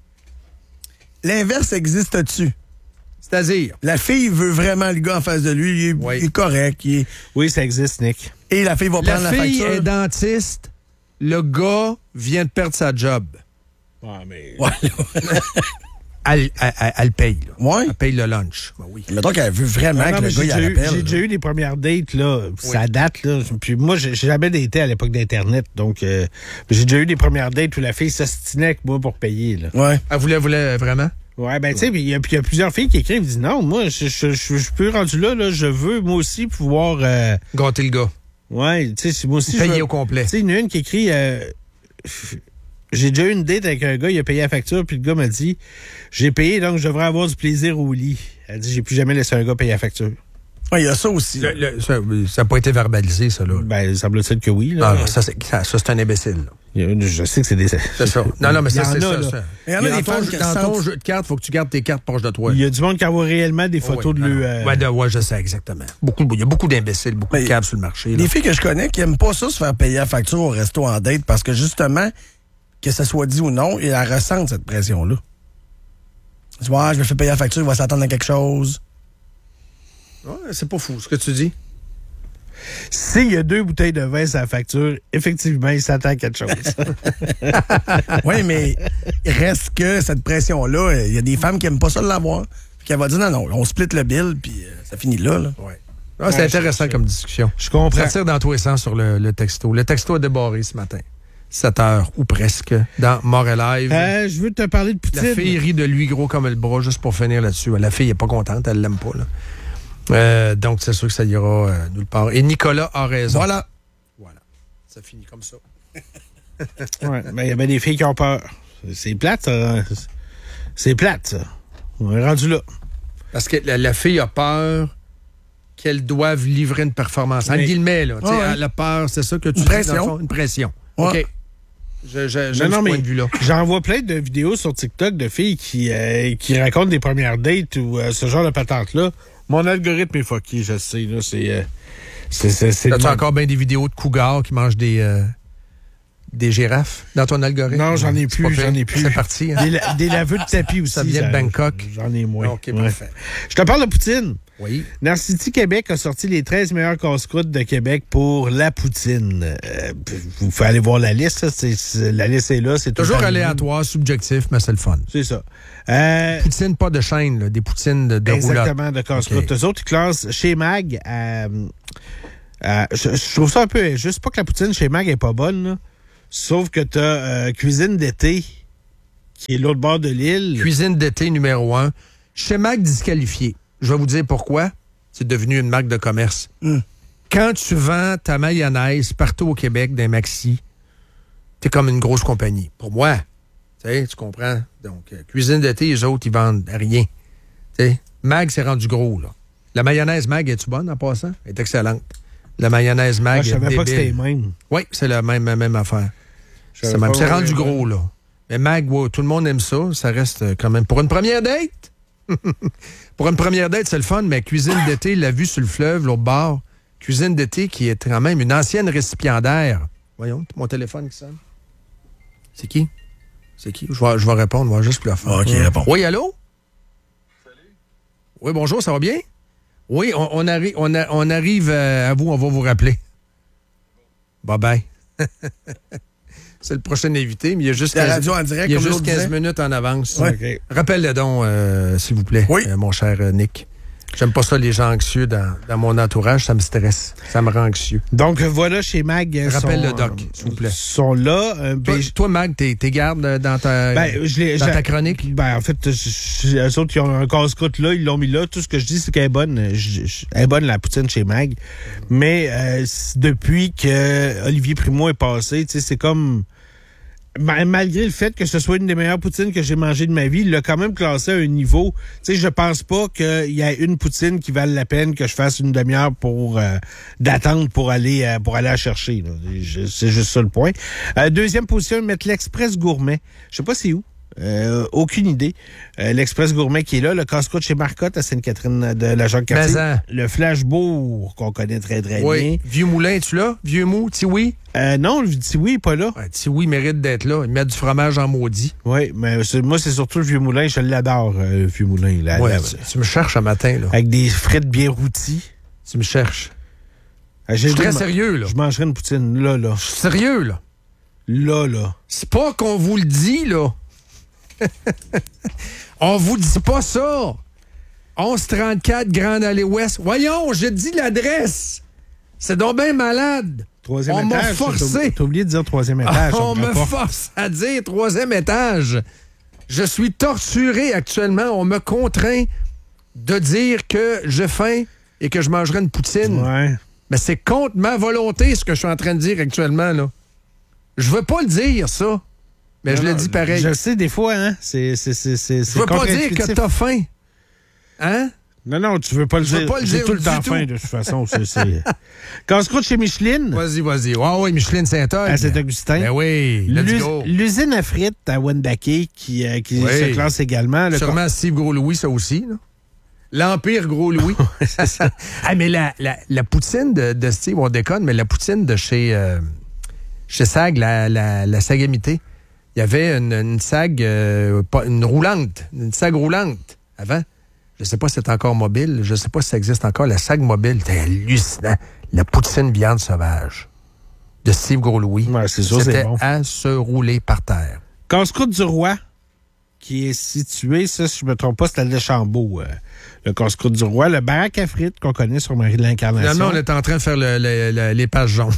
L'inverse existe-tu? C'est-à-dire, La fille veut vraiment le gars en face de lui. Il est, Oui. il est correct. il est- Oui, ça existe, Nick. Et la fille va prendre la la, fille facture. est dentiste. Le gars vient de perdre sa job. Ouais, mais... Ouais. Elle, elle, elle- elle paye, là. Ouais. Elle paye le lunch. Ben oui. Mettons qu'elle veut vraiment Ah non, que mais le gars j'ai il déjà, eu, rappelle. j'ai déjà eu des premières dates, là. Ça date, là. Puis moi, j'ai j'ai jamais daté à l'époque d'Internet. Donc, euh, j'ai déjà eu des premières dates où la fille s'ostinait avec moi pour payer, là. Ouais. Elle voulait, voulait vraiment? Ouais, ben, tu sais, puis il y, a- puis il y a plusieurs filles qui écrivent, ils disent non, moi, je je- je- je suis plus rendu là, là. Je veux, moi aussi, pouvoir. euh, Gâter le gars. ouais, tu sais, moi aussi. je Payer veux- au complet. Tu sais, il y en a une qui écrit. euh, j'ai déjà eu une date avec un gars, il a payé la facture, puis le gars m'a dit j'ai payé, donc je devrais avoir du plaisir au lit. Elle dit j'ai plus jamais laissé un gars payer la facture. Ouais, il y a ça aussi. Le- le- ça n'a pas été verbalisé, ça, là. Ben, semble-t-il que oui. Là. Ah, non, ça, c'est, ça, ça, c'est un imbécile. là. Il y a- Je sais que c'est des. C'est ça. Non, non, mais Il y ça, en c'est a, ça. là. ça. Il y en a Dans des ton femmes jeu- qui Dans ton ressentent- jeu de cartes, il faut que tu gardes tes cartes proches de toi. Il y a du monde qui envoie réellement des photos Oh, de oui. lui. Ah, euh, ouais, de- ouais, je sais, exactement. Beaucoup, il y a beaucoup d'imbéciles, beaucoup Mais- de câbles sur le marché. là. Des filles que je connais qui aiment pas ça se faire payer la facture au resto en date parce que justement, que ça soit dit ou non, elles ressentent cette pression-là. Tu vois, je me fais payer la facture, il va s'attendre à quelque chose. Ouais, c'est pas fou, ce que tu dis. S'il y a deux bouteilles de vin sur la facture, effectivement, il s'attend à quelque chose. Oui, mais il reste que cette pression-là, il y a des femmes qui aiment pas ça de l'avoir. Puis qu'elle va dire non, non, on split le bill, puis euh, ça finit là. là. Ouais. Ah, c'est Ouais, intéressant comme discussion. Je comprends. Ça tire dans tous les sens sur le, le texto. Le texto a débarré ce matin. sept heures ou presque dans More Alive. Euh, je veux te parler de La Poutine. fille rit de lui gros comme le bras, juste pour finir là-dessus. La fille est pas contente, elle l'aime pas. Là. Euh, donc, c'est sûr que ça ira euh, nulle part. Et Nicolas a raison. Voilà. Voilà. Ça finit comme ça. Ouais, ben, il y a bien des filles qui ont peur. C'est plate, ça. C'est plate, ça. On est rendu là. Parce que la, la fille a peur qu'elle doive livrer une performance. En Oui. guillemets, là. Tu sais, Ah ouais. Elle a peur, c'est ça que tu Une dis, pression. dans le fond, une pression. Ouais. OK. Je, je, j'aime Non, non, ce mais point de vue-là. j'en vois plein de vidéos sur TikTok de filles qui, euh, qui racontent des premières dates ou euh, ce genre de patente-là. Mon algorithme est fucké, je sais. Là, c'est, euh, c'est, c'est, c'est As-tu le- encore bien des vidéos de cougars qui mangent des, euh, des girafes dans ton algorithme? Non, j'en ai C'est plus, pas pire. j'en ai plus. C'est parti. Hein? Des, la- des laveux de tapis aussi. Ça vient de Bangkok. J'en ai moins. OK, parfait. Je te parle de Poutine. Oui. Narcity Québec a sorti les treize meilleurs casse-croûtes de Québec pour la poutine. Euh, vous pouvez aller voir la liste. Là. C'est, c'est, la liste est là. C'est Toujours tout aléatoire, subjectif, mais c'est le fun. C'est ça. Euh, Poutine, pas de chaîne, là, des poutines de, de exactement, roulotte. de casse-croûte. Okay. Eux autres, ils classent chez Mag. Euh, euh, je, je trouve ça un peu injuste. Pas que la poutine chez Mag est pas bonne, là. Sauf que t'as euh, Cuisine d'été, qui est l'autre bord de l'île. Cuisine d'été numéro un. Chez Mag disqualifié. Je vais vous dire pourquoi. C'est devenu une marque de commerce. Mm. Quand tu vends ta mayonnaise partout au Québec, d'un maxi, t'es comme une grosse compagnie. Pour moi, tu sais, tu comprends? Donc, euh, Cuisine d'été, les autres, ils vendent rien. Tu sais, Mag, c'est rendu gros, là. La mayonnaise Mag, est-tu bonne en passant? Elle est excellente. La mayonnaise Mag, ah, je savais est pas que c'était débile. les mêmes. Oui, c'est la même, même affaire. C'est, même, pas, c'est rendu ouais, gros, là. Mais Mag, wow, tout le monde aime ça. Ça reste quand même... Pour une première date? Pour une première date, c'est le fun, mais Cuisine d'été, la vue sur le fleuve, l'autre bord. Cuisine d'été qui est quand même une ancienne récipiendaire. Voyons, mon téléphone qui sonne. C'est qui? C'est qui? Je vais, je vais répondre, moi, juste pour la fin. OK, réponds. Oui, allô? Salut. Oui, bonjour, ça va bien? Oui, on, on, arri- on, a, on arrive à vous, on va vous rappeler. Bye-bye. C'est le prochain invité, mais il y a juste La quinze, radio en direct, il y a comme juste l'autre quinze disait. minutes en avance. Ouais. Okay. Rappelle-le donc, euh, s'il vous plaît, oui. euh, mon cher euh, Nick. J'aime pas ça, les gens anxieux dans, dans mon entourage. Ça me stresse. Ça me rend anxieux. Donc, voilà, chez Mag... Rappelle sont, le doc, s'il vous plaît. sont là. Euh, Toi, ben, toi, Mag, t'es, t'es garde dans ta, ben, je l'ai, dans j'ai, ta chronique? Ben, en fait, eux autres, ils ont un casse-croûte là, ils l'ont mis là. Tout ce que je dis, c'est qu'elle est bonne. Je, je, elle est bonne, la poutine chez Mag. Mais euh, depuis que Olivier Primo est passé, tu sais, c'est comme... Malgré le fait que ce soit une des meilleures poutines que j'ai mangées de ma vie, il l'a quand même classé à un niveau. Tu sais, je pense pas qu'il y a une poutine qui vale la peine que je fasse une demi-heure pour euh, d'attente pour aller euh, pour aller la chercher. Là. C'est juste ça le point. Euh, deuxième position, mettre l'Express Gourmet. Je sais pas c'est où. Euh, aucune idée. Euh, L'Express Gourmet qui est là, le casse-croûte chez Marcotte à Sainte-Catherine de la Jacques-Cartier. Le Flashbourg qu'on connaît très très oui. bien. Vieux Moulin, es-tu là? Vieux Mou, Tiwi? Euh, non, le Tiwi n'est pas là. Ouais, Tiwi mérite d'être là. Ils mettent du fromage en maudit. Oui, mais c'est, moi, c'est surtout le Vieux Moulin. Je l'adore, euh, le Vieux Moulin. Là, ouais, là, tu, tu me cherches un matin, là. Avec des frites bien rôties. Tu me cherches. Ah, je suis très sérieux, là. Je mangerais une poutine, là, là. Je suis sérieux, là. Là, là. C'est pas qu'on vous le dit, là. On vous dit pas ça. onze trente-quatre Grande Allée Ouest. Voyons, j'ai dit l'adresse. C'est donc bien malade. Troisième on étage. m'a forcé. T'as oublié de dire troisième étage. On me pas. force à dire troisième étage. Je suis torturé actuellement. On me contraint de dire que j'ai faim et que je mangerai une poutine. Ouais. Mais c'est contre ma volonté ce que je suis en train de dire actuellement, là. Je veux pas le dire, ça. Mais non, je le dis pareil. Je le sais, des fois, hein. C'est, c'est, c'est, c'est, je veux pas dire que t'as faim. Hein? Non, non, tu veux pas le je dire. Veux pas le J'ai dire tout le temps tout. faim, de toute façon. C'est, c'est... Casse-croûte chez Micheline. Vas-y, vas-y. Ah oui, Micheline Saint-Eustache. À Saint-Augustin. Ben oui, let's L'us- go. L'usine à frites à Wendake qui, euh, qui oui. se classe également. Le Sûrement con... Steve Gros-Louis, ça aussi, là. L'Empire Gros-Louis. c'est ça. Ah, mais la, la, la poutine de, de Steve, on déconne, mais la poutine de chez, euh, chez Sag, la, la, la Sagamité, il y avait une, une Sag, euh, pas, une roulante, une Sag roulante avant. Je sais pas si c'est encore mobile, je sais pas si ça existe encore. La Sag mobile, c'était hallucinant. La poutine viande sauvage de Steve Gros-Louis. Ouais, c'est sûr, C'était c'est bon. à se rouler par terre. Casse-croûte du Roi, qui est situé, ça, si je me trompe pas, c'est à Deschambault, euh, le casse-croûte du Roi. Le baraque à frites qu'on connaît sur Marie de l'Incarnation. Finalement, on est en train de faire le, le, le, les pages jaunes.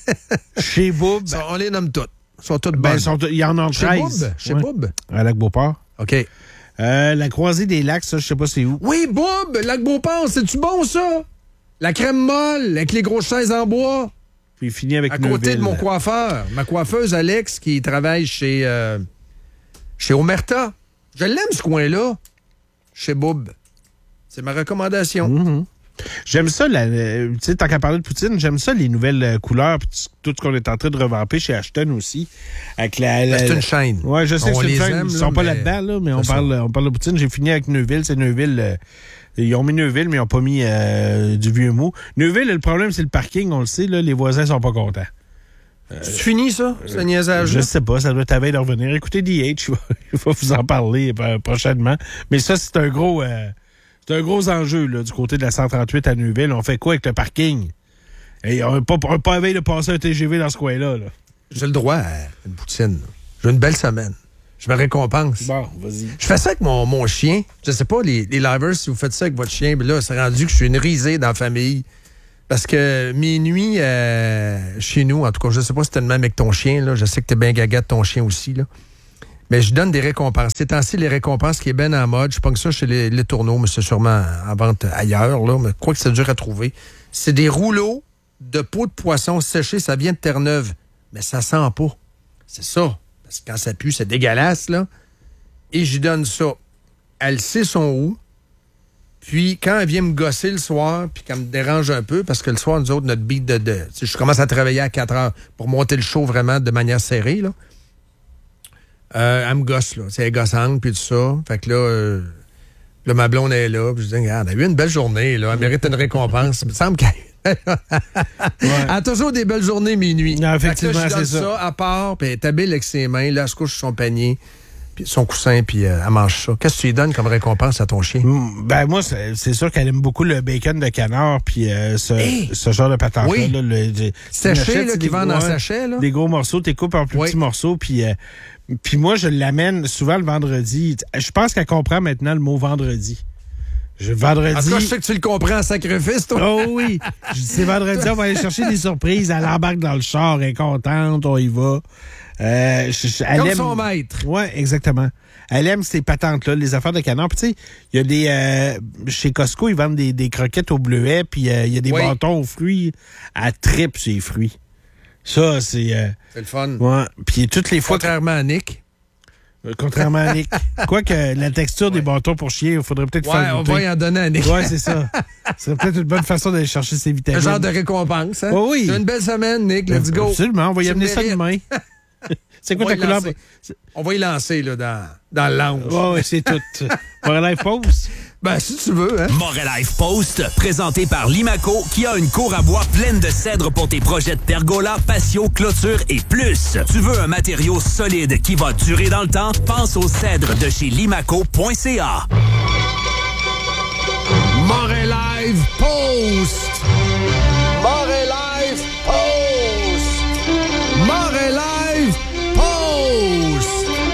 Chez Boub. Ça, on les nomme toutes. Ils sont toutes Ben, bonnes. sont, il y en a Chez treize. Boub? Chez ouais. Boub? À Lac-Beauport. OK. Euh, la Croisée des Lacs, ça, je sais pas c'est où. Oui, Boub! Lac-Beauport, c'est-tu bon, ça? La crème molle, avec les grosses chaises en bois. Puis fini avec À côté Neuville. de mon coiffeur. Ma coiffeuse, Alex, qui travaille chez, euh, chez Omerta. Je l'aime, ce coin-là. Chez Boub. C'est ma recommandation. Mm-hmm. J'aime ça, la, tu sais, tant qu'à parler de poutine, j'aime ça, les nouvelles euh, couleurs, pis tout ce qu'on est en train de revamper chez Ashton aussi. Avec la, la, C'est la... une chaîne. Ouais, je sais on que c'est les une chaîne. aime, Ils là, sont pas mais... là-dedans, là, mais on parle, on parle de poutine. J'ai fini avec Neuville, c'est Neuville. Euh, ils ont mis Neuville, mais ils n'ont pas mis euh, du vieux mot. Neuville, le problème, c'est le parking, on le sait, là, les voisins sont pas contents. Euh, c'est fini, ça, ce euh, niaisage? Je sais pas, ça doit être à veille de revenir. Écoutez, D H, il va vous en parler prochainement. Mais ça, c'est un gros... Euh, C'est un gros enjeu là, du côté de la cent trente-huit à Neuville. On fait quoi avec le parking? Et on n'a pas, pas veille de passer un T G V dans ce coin-là. Là. J'ai le droit à une poutine. Là. J'ai une belle semaine. Je me récompense. Bon, vas-y. Je fais ça avec mon, mon chien. Je sais pas, les, les livers, si vous faites ça avec votre chien, mais là, c'est rendu que je suis une risée dans la famille. Parce que mes nuits euh, chez nous, en tout cas, je sais pas si t'es le même avec ton chien, là. Je sais que t'es bien gaga de ton chien aussi, là. Mais je donne des récompenses. Ces temps-ci, les récompenses qui est bien en mode, je pense que ça chez les, les tourneaux, mais c'est sûrement en vente ailleurs, là. Mais je crois que c'est dur à trouver. C'est des rouleaux de peau de poisson séchée, ça vient de Terre-Neuve. Mais ça sent pas. C'est ça. Parce que quand ça pue, c'est dégueulasse, là. Et j'y donne ça. Elle sait son où. Puis, quand elle vient me gosser le soir, puis qu'elle me dérange un peu, parce que le soir, nous autres, notre beat de... de je commence à travailler à quatre heures pour monter le show vraiment de manière serrée, là. Euh, elle me gosse, là. C'est gossante, puis tout ça. Fait que là, euh, là, ma blonde est là, puis je dis, regarde, elle a eu une belle journée, là. Elle mérite une récompense. Il me semble qu'elle... ouais. Elle a toujours des belles journées, minuit. Non, effectivement, là, je donne c'est ça. ça à part, puis elle est habile avec ses mains. Là, elle se couche sur son panier, puis son coussin, puis euh, elle mange ça. Qu'est-ce que tu lui donnes comme récompense à ton chien? Mm, ben moi, c'est, c'est sûr qu'elle aime beaucoup le bacon de canard, puis euh, ce, hey! ce genre de patente Oui. là. Le, le, Sachet, là, qui vendent en ouais, sachet, là. Des gros morceaux, t'es coupes en plus Oui. petits morceaux, puis... Euh, puis moi, je l'amène souvent le vendredi. Je pense qu'elle comprend maintenant le mot vendredi. Je, vendredi... En tout cas, je sais que tu le comprends en sacrifice, toi. Oh oui! Je dis, c'est vendredi, on va aller chercher des surprises. Elle embarque dans le char, elle est contente, on y va. Euh, je, je, elle Comme aime... son maître. Oui, exactement. Elle aime ces patentes-là, les affaires de canard. Puis tu sais, il y a des... Euh, chez Costco, ils vendent des, des croquettes au bleuet, puis euh, il y a des oui. bâtons aux fruits. Elle tripe ces fruits. Ça, c'est... Euh, c'est le fun. Ouais. Puis toutes les fois... Contrairement à Nick. Euh, contrairement à Nick. Quoique la texture ouais. des bâtons pour chiens, il faudrait peut-être ouais, faire goûter. On va y en donner à Nick. Oui, c'est ça. Ce serait peut-être une bonne façon d'aller chercher ses vitamines. Un genre de récompense, hein? Oh, oui. C'est une belle semaine, Nick. Let's go. Absolument. On va y amener ça demain. C'est quoi ta couleur? Lancer. On va y lancer, là, dans, dans le lounge. Oui, ouais, c'est tout. Morel Life Post? Ben, si tu veux, hein. Morel Life Post, présenté par Limaco, qui a une cour à bois pleine de cèdre pour tes projets de pergola, patio, clôture et plus. Tu veux un matériau solide qui va durer dans le temps? Pense au cèdre de chez limaco point c a. Morel Life Post! Morel Life Post! Morel Life Post!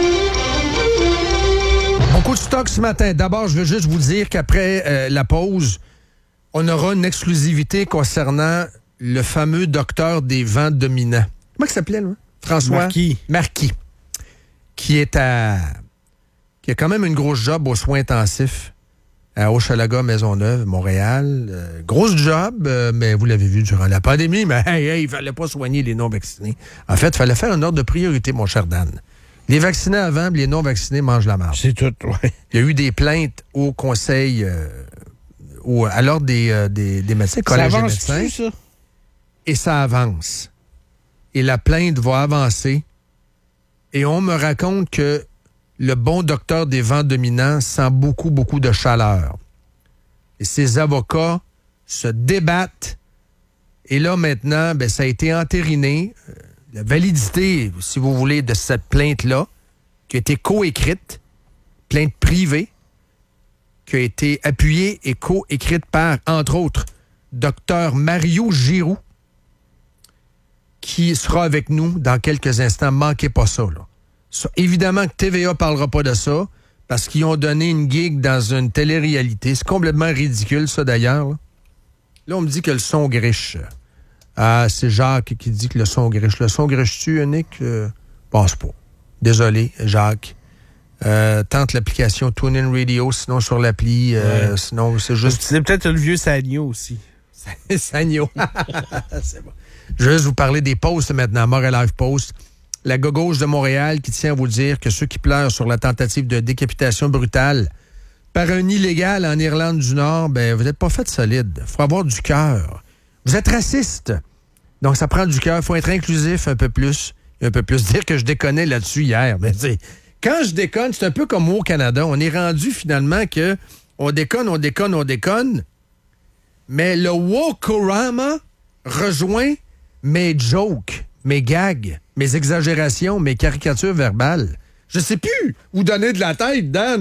Beaucoup de stock ce matin. D'abord, je veux juste vous dire qu'après euh, la pause, on aura une exclusivité concernant le fameux docteur des vents dominants. Comment il s'appelait, là? François Marquis. Marquis. Qui est à... qui a quand même une grosse job aux soins intensifs à Hochelaga, Maisonneuve, Montréal. Euh, grosse job, euh, mais vous l'avez vu durant la pandémie, mais hey, hey, il fallait pas soigner les non-vaccinés. En fait, il fallait faire un ordre de priorité, mon cher Dan. Les vaccinés avant, les non-vaccinés mangent la marde. C'est tout, oui. Il y a eu des plaintes au conseil, euh, au, à l'ordre des, euh, des, des médecins, collège des médecins. Ça? Et ça avance. Et la plainte va avancer. Et on me raconte que le bon docteur des vents dominants sent beaucoup, beaucoup de chaleur. Et ses avocats se débattent. Et là, maintenant, ben, ça a été entériné. La validité, si vous voulez, de cette plainte-là, qui a été coécrite, plainte privée, qui a été appuyée et coécrite par, entre autres, docteur Mario Giroux, qui sera avec nous dans quelques instants. Manquez pas ça, là. Ça, évidemment que T V A parlera pas de ça, parce qu'ils ont donné une gig dans une télé-réalité. C'est complètement ridicule, ça, d'ailleurs. Là, là on me dit que le son griche. Ah, c'est Jacques qui dit que le son griche. Le son griche-tu, Nick? Euh, pense pas. Désolé, Jacques. Euh, tente l'application TuneIn Radio, sinon sur l'appli. Euh, ouais. Sinon, c'est juste... C'est peut-être le vieux Sagno aussi. Sagno. C'est bon. Je vais juste vous parler des posts maintenant. Morel Life Post. La gauche de Montréal qui tient à vous dire que ceux qui pleurent sur la tentative de décapitation brutale par un illégal en Irlande du Nord, ben vous n'êtes pas fait solide. Il faut avoir du cœur. Vous êtes raciste. Donc, ça prend du cœur. Il faut être inclusif un peu plus. Un peu plus. Dire que je déconnais là-dessus hier. Mais tu sais, quand je déconne, c'est un peu comme au Canada. On est rendu finalement que on déconne, on déconne, on déconne. Mais le Wokorama rejoint mes jokes, mes gags, mes exagérations, mes caricatures verbales. Je sais plus où donner de la tête, Dan.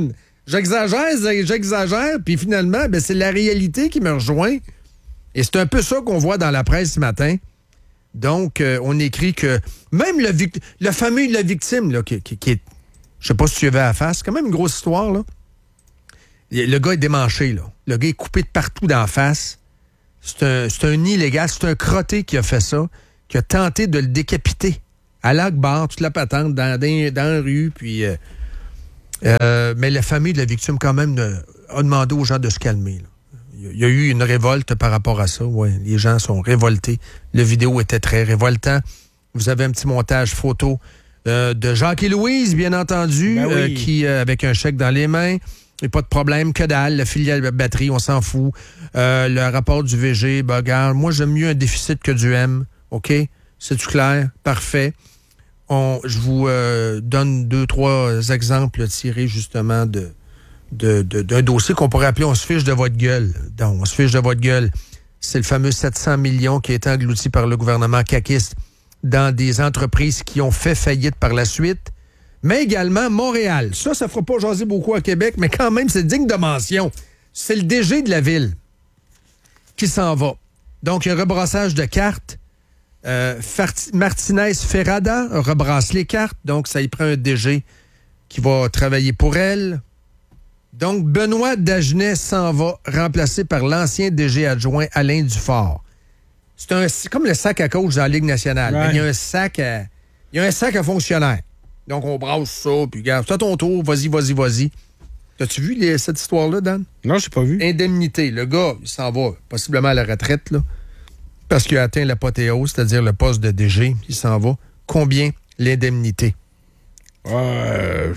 j'exagère, j'exagère, puis finalement, ben, c'est la réalité qui me rejoint. Et c'est un peu ça qu'on voit dans la presse ce matin. Donc, euh, on écrit que même le vic- la famille de la victime, là, qui, qui, qui est, je sais pas si tu avais à la face, c'est quand même une grosse histoire, là. Le gars est démanché, là. Le gars est coupé de partout dans la face. C'est un, c'est un illégal, c'est un crotté qui a fait ça, qui a tenté de le décapiter à l'Akbar, toute la patente, dans, dans, dans la rue, puis... Euh, euh, mais la famille de la victime, quand même, euh, a demandé aux gens de se calmer, là. Il y a eu une révolte par rapport à ça. Ouais, les gens sont révoltés. Le vidéo était très révoltant. Vous avez un petit montage photo euh, de Jacques et Louise, bien entendu, Ben oui. euh, qui, euh, avec un chèque dans les mains, et pas de problème, que dalle. La filiale batterie, on s'en fout. Euh, le rapport du V G, ben, regarde, moi, j'aime mieux un déficit que du M. OK? C'est-tu clair? Parfait. On, je vous euh, donne deux, trois exemples tirés, justement, de... De, de, d'un dossier qu'on pourrait appeler « on se fiche de votre gueule ». Donc, on se fiche de votre gueule. C'est le fameux sept cents millions qui a été englouti par le gouvernement caquiste dans des entreprises qui ont fait faillite par la suite, mais également Montréal. Ça, ça ne fera pas jaser beaucoup à Québec, mais quand même, c'est digne de mention. C'est le D G de la ville qui s'en va. Donc, il y a un rebrassage de cartes. Euh, Fart- Martinez Ferrada rebrasse les cartes, donc ça y prend un D G qui va travailler pour elle. Donc, Benoît Dagenet s'en va, remplacé par l'ancien D G adjoint Alain Dufort. C'est, un, c'est comme le sac à coach dans la Ligue nationale. Ouais. Il y a un sac à, il y a un sac à fonctionnaires. Donc, on brasse ça, puis regarde, c'est à ton tour, vas-y, vas-y, vas-y. As-tu vu les, cette histoire-là, Dan? Non, j'ai pas vu. Indemnité. Le gars, il s'en va possiblement à la retraite, là, parce qu'il a atteint l'apothéose, c'est-à-dire le poste de D G. Il s'en va. Combien l'indemnité? Euh...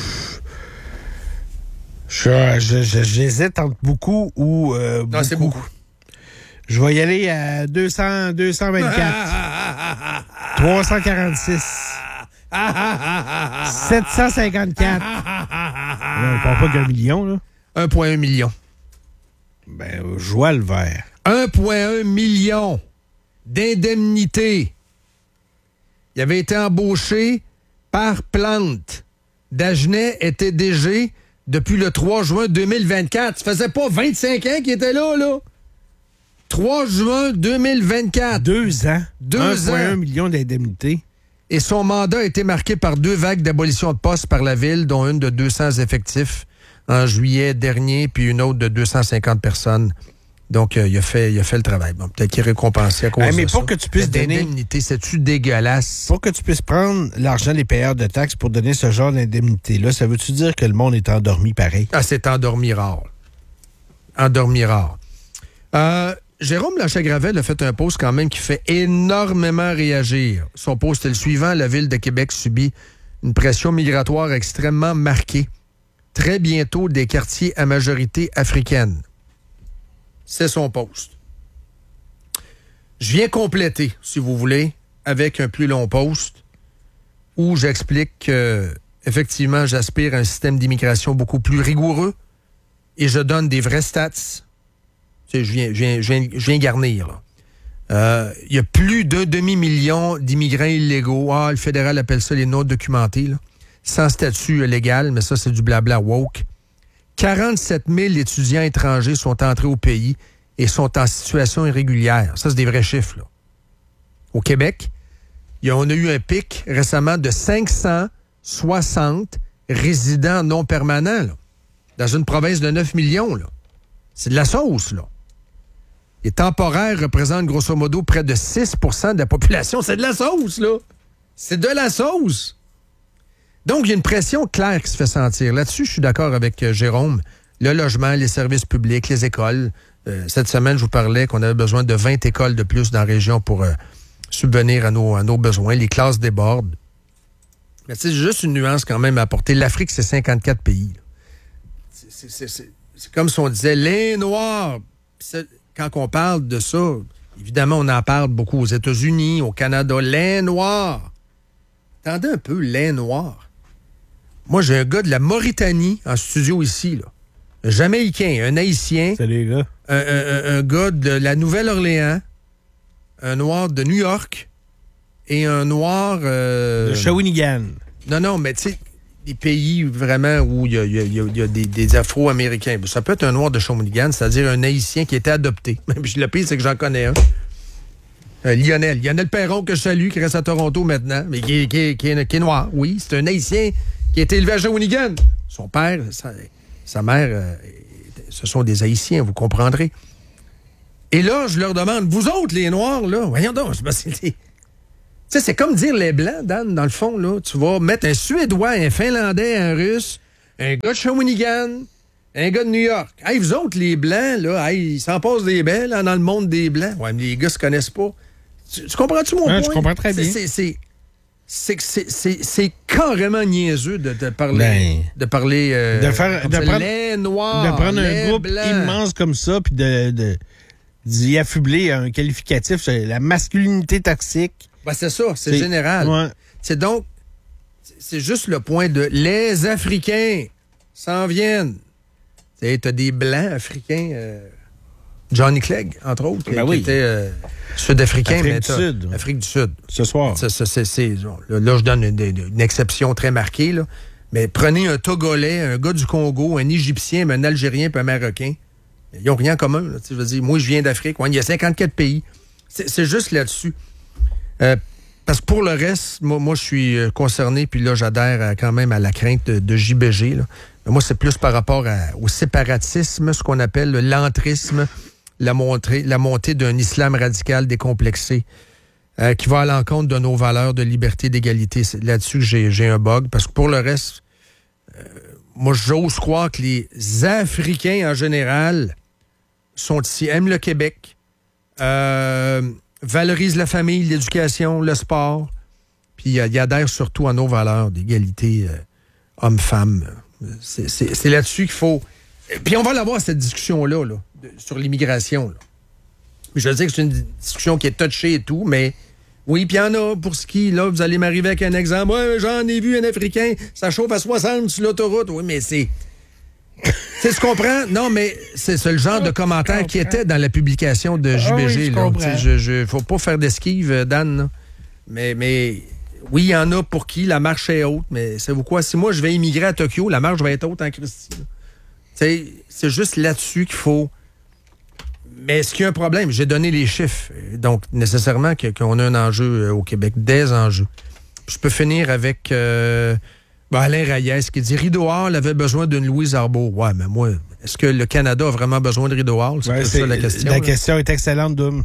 Je, je, je- j'hésite entre beaucoup ou euh, Non, c'est beaucoup. Je vais y aller à deux cents, deux cent vingt-quatre, trois cent quarante-six, sept cent cinquante-quatre. Là, on parle pas qu'un million, là. un virgule un million. Ben, je vois le vert. un virgule un million d'indemnité. Il avait été embauché par Plante. Dagenet était D G depuis le trois juin deux mille vingt-quatre. Ça faisait pas vingt-cinq ans qu'il était là, là. trois juin deux mille vingt-quatre. Deux ans. Deux un virgule un ans. million d'indemnités. Et son mandat a été marqué par deux vagues d'abolition de postes par la ville, dont une de deux cents effectifs en juillet dernier, puis une autre de deux cent cinquante personnes. Donc, euh, il, a fait, il a fait le travail. Bon, peut-être qu'il est récompensé à cause Hey, mais de pour ça. que tu puisses Mais donner- d'indemnité, c'est-tu dégueulasse? Pour que tu puisses prendre l'argent des payeurs de taxes pour donner ce genre d'indemnité-là, ça veut-tu dire que le monde est endormi pareil? Ah, c'est endormi rare. Endormi rare. Euh, Jérôme Blanchet-Gravel a fait un post quand même qui fait énormément réagir. Son post est le suivant. La Ville de Québec subit une pression migratoire extrêmement marquée. Très bientôt, des quartiers à majorité africaine. C'est son post. Je viens compléter, si vous voulez, avec un plus long post où j'explique que, effectivement, j'aspire à un système d'immigration beaucoup plus rigoureux et je donne des vrais stats. Tu sais, je viens, je viens, je viens, je viens garnir, là. Euh, il y a plus d'un demi-million d'immigrants illégaux. Ah, le fédéral appelle ça les non-documentés, là. Sans statut légal, mais ça, c'est du blabla woke. quarante-sept mille étudiants étrangers sont entrés au pays et sont en situation irrégulière. Ça, c'est des vrais chiffres, là. Au Québec, il y a, on a eu un pic récemment de cinq cent soixante résidents non permanents, là, dans une province de neuf millions. Là. C'est de la sauce, là. Les temporaires représentent grosso modo près de six pour cent de la population. C'est de la sauce, là. C'est de la sauce. Donc, il y a une pression claire qui se fait sentir. Là-dessus, je suis d'accord avec euh, Jérôme. Le logement, les services publics, les écoles. Euh, cette semaine, je vous parlais qu'on avait besoin de vingt écoles de plus dans la région pour euh, subvenir à nos, à nos besoins. Les classes débordent. Mais c'est juste une nuance quand même à apporter. L'Afrique, c'est cinquante-quatre pays. C'est, c'est, c'est, c'est, c'est comme si on disait les Noirs. C'est, quand on parle de ça, évidemment, on en parle beaucoup aux États-Unis, au Canada. Les Noirs. Attendez un peu, les Noirs. Moi, j'ai un gars de la Mauritanie en studio ici, là. Un Jamaïcain, un Haïtien. Salut, les gars. Un, un, un gars de la Nouvelle-Orléans. Un Noir de New York. Et un Noir... Euh... De Shawinigan. Non, non, mais tu sais, des pays vraiment où il y a, il y a, il y a des, des Afro-Américains. Ça peut être un noir de Shawinigan, c'est-à-dire un Haïtien qui était adopté. Même le pire, c'est que j'en connais un. Euh, Lionel. Lionel Perron, que je salue, qui reste à Toronto maintenant, mais qui, qui, qui, est, qui est noir. Oui, c'est un Haïtien qui a été élevé à Shawinigan. Son père, sa, sa mère, euh, ce sont des Haïtiens, vous comprendrez. Et là, je leur demande, vous autres, les Noirs, là, voyons donc, c'est... Tu sais, c'est comme dire les Blancs, Dan, dans le fond, là. Tu vas mettre un Suédois, un Finlandais, un Russe, un gars de Shawinigan, un gars de New York. Hey, vous autres, les Blancs, là, hey, ils s'en passent des belles, là, dans le monde des Blancs. Ouais, mais les gars se connaissent pas. Tu, tu comprends-tu mon ouais, point? Je comprends très bien. C'est, c'est, c'est, c'est, c'est, c'est carrément niaiseux de, de parler... Ben, de parler... Euh, de faire... De ça, prendre, les Noirs, de prendre les un groupe Blancs. immense comme ça, puis de, de, d'y affubler un qualificatif, c'est la masculinité toxique. Ben, c'est ça, c'est, c'est général. Ouais. C'est donc... C'est juste le point de... Les Africains s'en viennent. Tu sais, t'as des Blancs africains... Euh, Johnny Clegg, entre autres, ben qui oui. était euh, sud-africain. Afrique mais du Sud. Afrique du Sud. Ce soir. Ça, ça, c'est, c'est, là, là, je donne une, une exception très marquée, là. Mais prenez un Togolais, un gars du Congo, un Égyptien, un Algérien puis un Marocain. Ils n'ont rien en commun. Là, je veux dire, moi, je viens d'Afrique. Ouais, il y a cinquante-quatre pays. C'est, c'est juste là-dessus. Euh, parce que pour le reste, moi, moi je suis concerné, puis là, j'adhère à, quand même à la crainte de, de J B G. Là. Mais moi, c'est plus par rapport à, au séparatisme, ce qu'on appelle le l'entrisme, la montée, la montée d'un islam radical décomplexé euh, qui va à l'encontre de nos valeurs de liberté, d'égalité. C'est là-dessus que j'ai, j'ai un bug. Parce que pour le reste, euh, moi, j'ose croire que les Africains, en général, sont ici, aiment le Québec, euh, valorisent la famille, l'éducation, le sport, puis euh, ils adhèrent surtout à nos valeurs d'égalité euh, homme-femme. C'est, c'est, c'est là-dessus qu'il faut... Puis on va l'avoir, cette discussion-là, là, de, sur l'immigration. Là. Je veux dire que c'est une discussion qui est touchée et tout, mais oui, puis il y en a pour ce qui, là, vous allez m'arriver avec un exemple. Ouais, j'en ai vu un Africain, ça chauffe à soixante sur l'autoroute. Oui, mais c'est... Tu comprends? Non, mais c'est, c'est le genre de commentaire qui était dans la publication de J B G. Oh, oui, je là. comprends. Je, je, faut pas faire d'esquive, Dan. Là. Mais, mais oui, il y en a pour qui la marche est haute, mais savez-vous quoi? Si moi, je vais immigrer à Tokyo, la marche va être haute en Christie. C'est, c'est juste là-dessus qu'il faut... Mais est-ce qu'il y a un problème? J'ai donné les chiffres. Donc, nécessairement, qu'on a un enjeu au Québec, des enjeux. Je peux finir avec... Euh, Ben Alain Reyes qui dit Rideau Hall avait besoin d'une Louise Arbour. Ouais, mais moi, est-ce que le Canada a vraiment besoin de Rideau Hall? C'est, ouais, c'est ça la question. La là. question est excellente, Doom.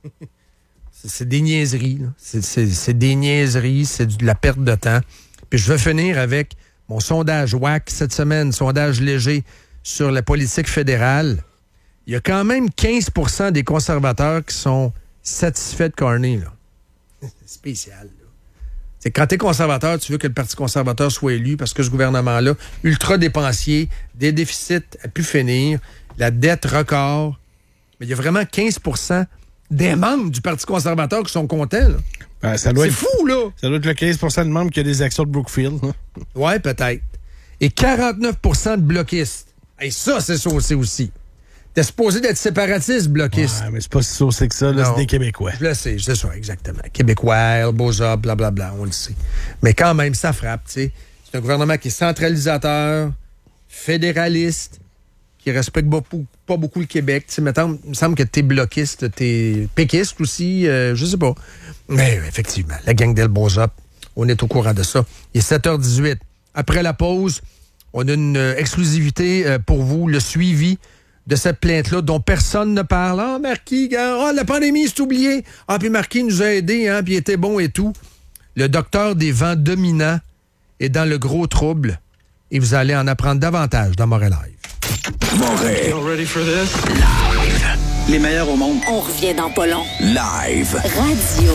c'est, c'est des niaiseries. Là. C'est, c'est, c'est des niaiseries, c'est de la perte de temps. Puis je vais finir avec mon sondage W A C cette semaine, sondage léger sur la politique fédérale. Il y a quand même quinze pour cent des conservateurs qui sont satisfaits de Carney. Là. C'est spécial. C'est quand tu es conservateur, tu veux que le Parti conservateur soit élu parce que ce gouvernement-là, ultra dépensier, des déficits à pu finir, la dette record. Mais il y a vraiment quinze pour cent des membres du Parti conservateur qui sont contents. Là. Ben, ça doit c'est être, fou, là! Ça doit être le quinze pour cent de membres qui ont des actions de Brookfield. Hein? Ouais, peut-être. Et quarante-neuf pour cent de bloquistes. Et ça, c'est saucé aussi. T'es supposé d'être séparatiste, bloquiste. Ouais, mais c'est pas si saucé que ça, là, c'est des Québécois. Je le sais, c'est ça, exactement. Québécois, Elboza, blablabla, on le sait. Mais quand même, ça frappe, tu sais. C'est un gouvernement qui est centralisateur, fédéraliste, qui respecte beaucoup, pas beaucoup le Québec. Tu sais, mettons, il me semble que t'es bloquiste, t'es péquiste aussi, euh, je sais pas. Mais effectivement, la gang d'Elboza, on est au courant de ça. Il est sept heures dix-huit. Après la pause, on a une euh, exclusivité euh, pour vous, le suivi de cette plainte-là dont personne ne parle. Ah, Marquis, ah, la pandémie, c'est oublié. Ah, puis Marquis nous a aidés, hein, puis il était bon et tout. Le docteur des vents dominants est dans le gros trouble et vous allez en apprendre davantage dans Montréal Live. Montréal. Ready for this? Live. Les meilleurs au monde. On revient dans pas long. Live. Radio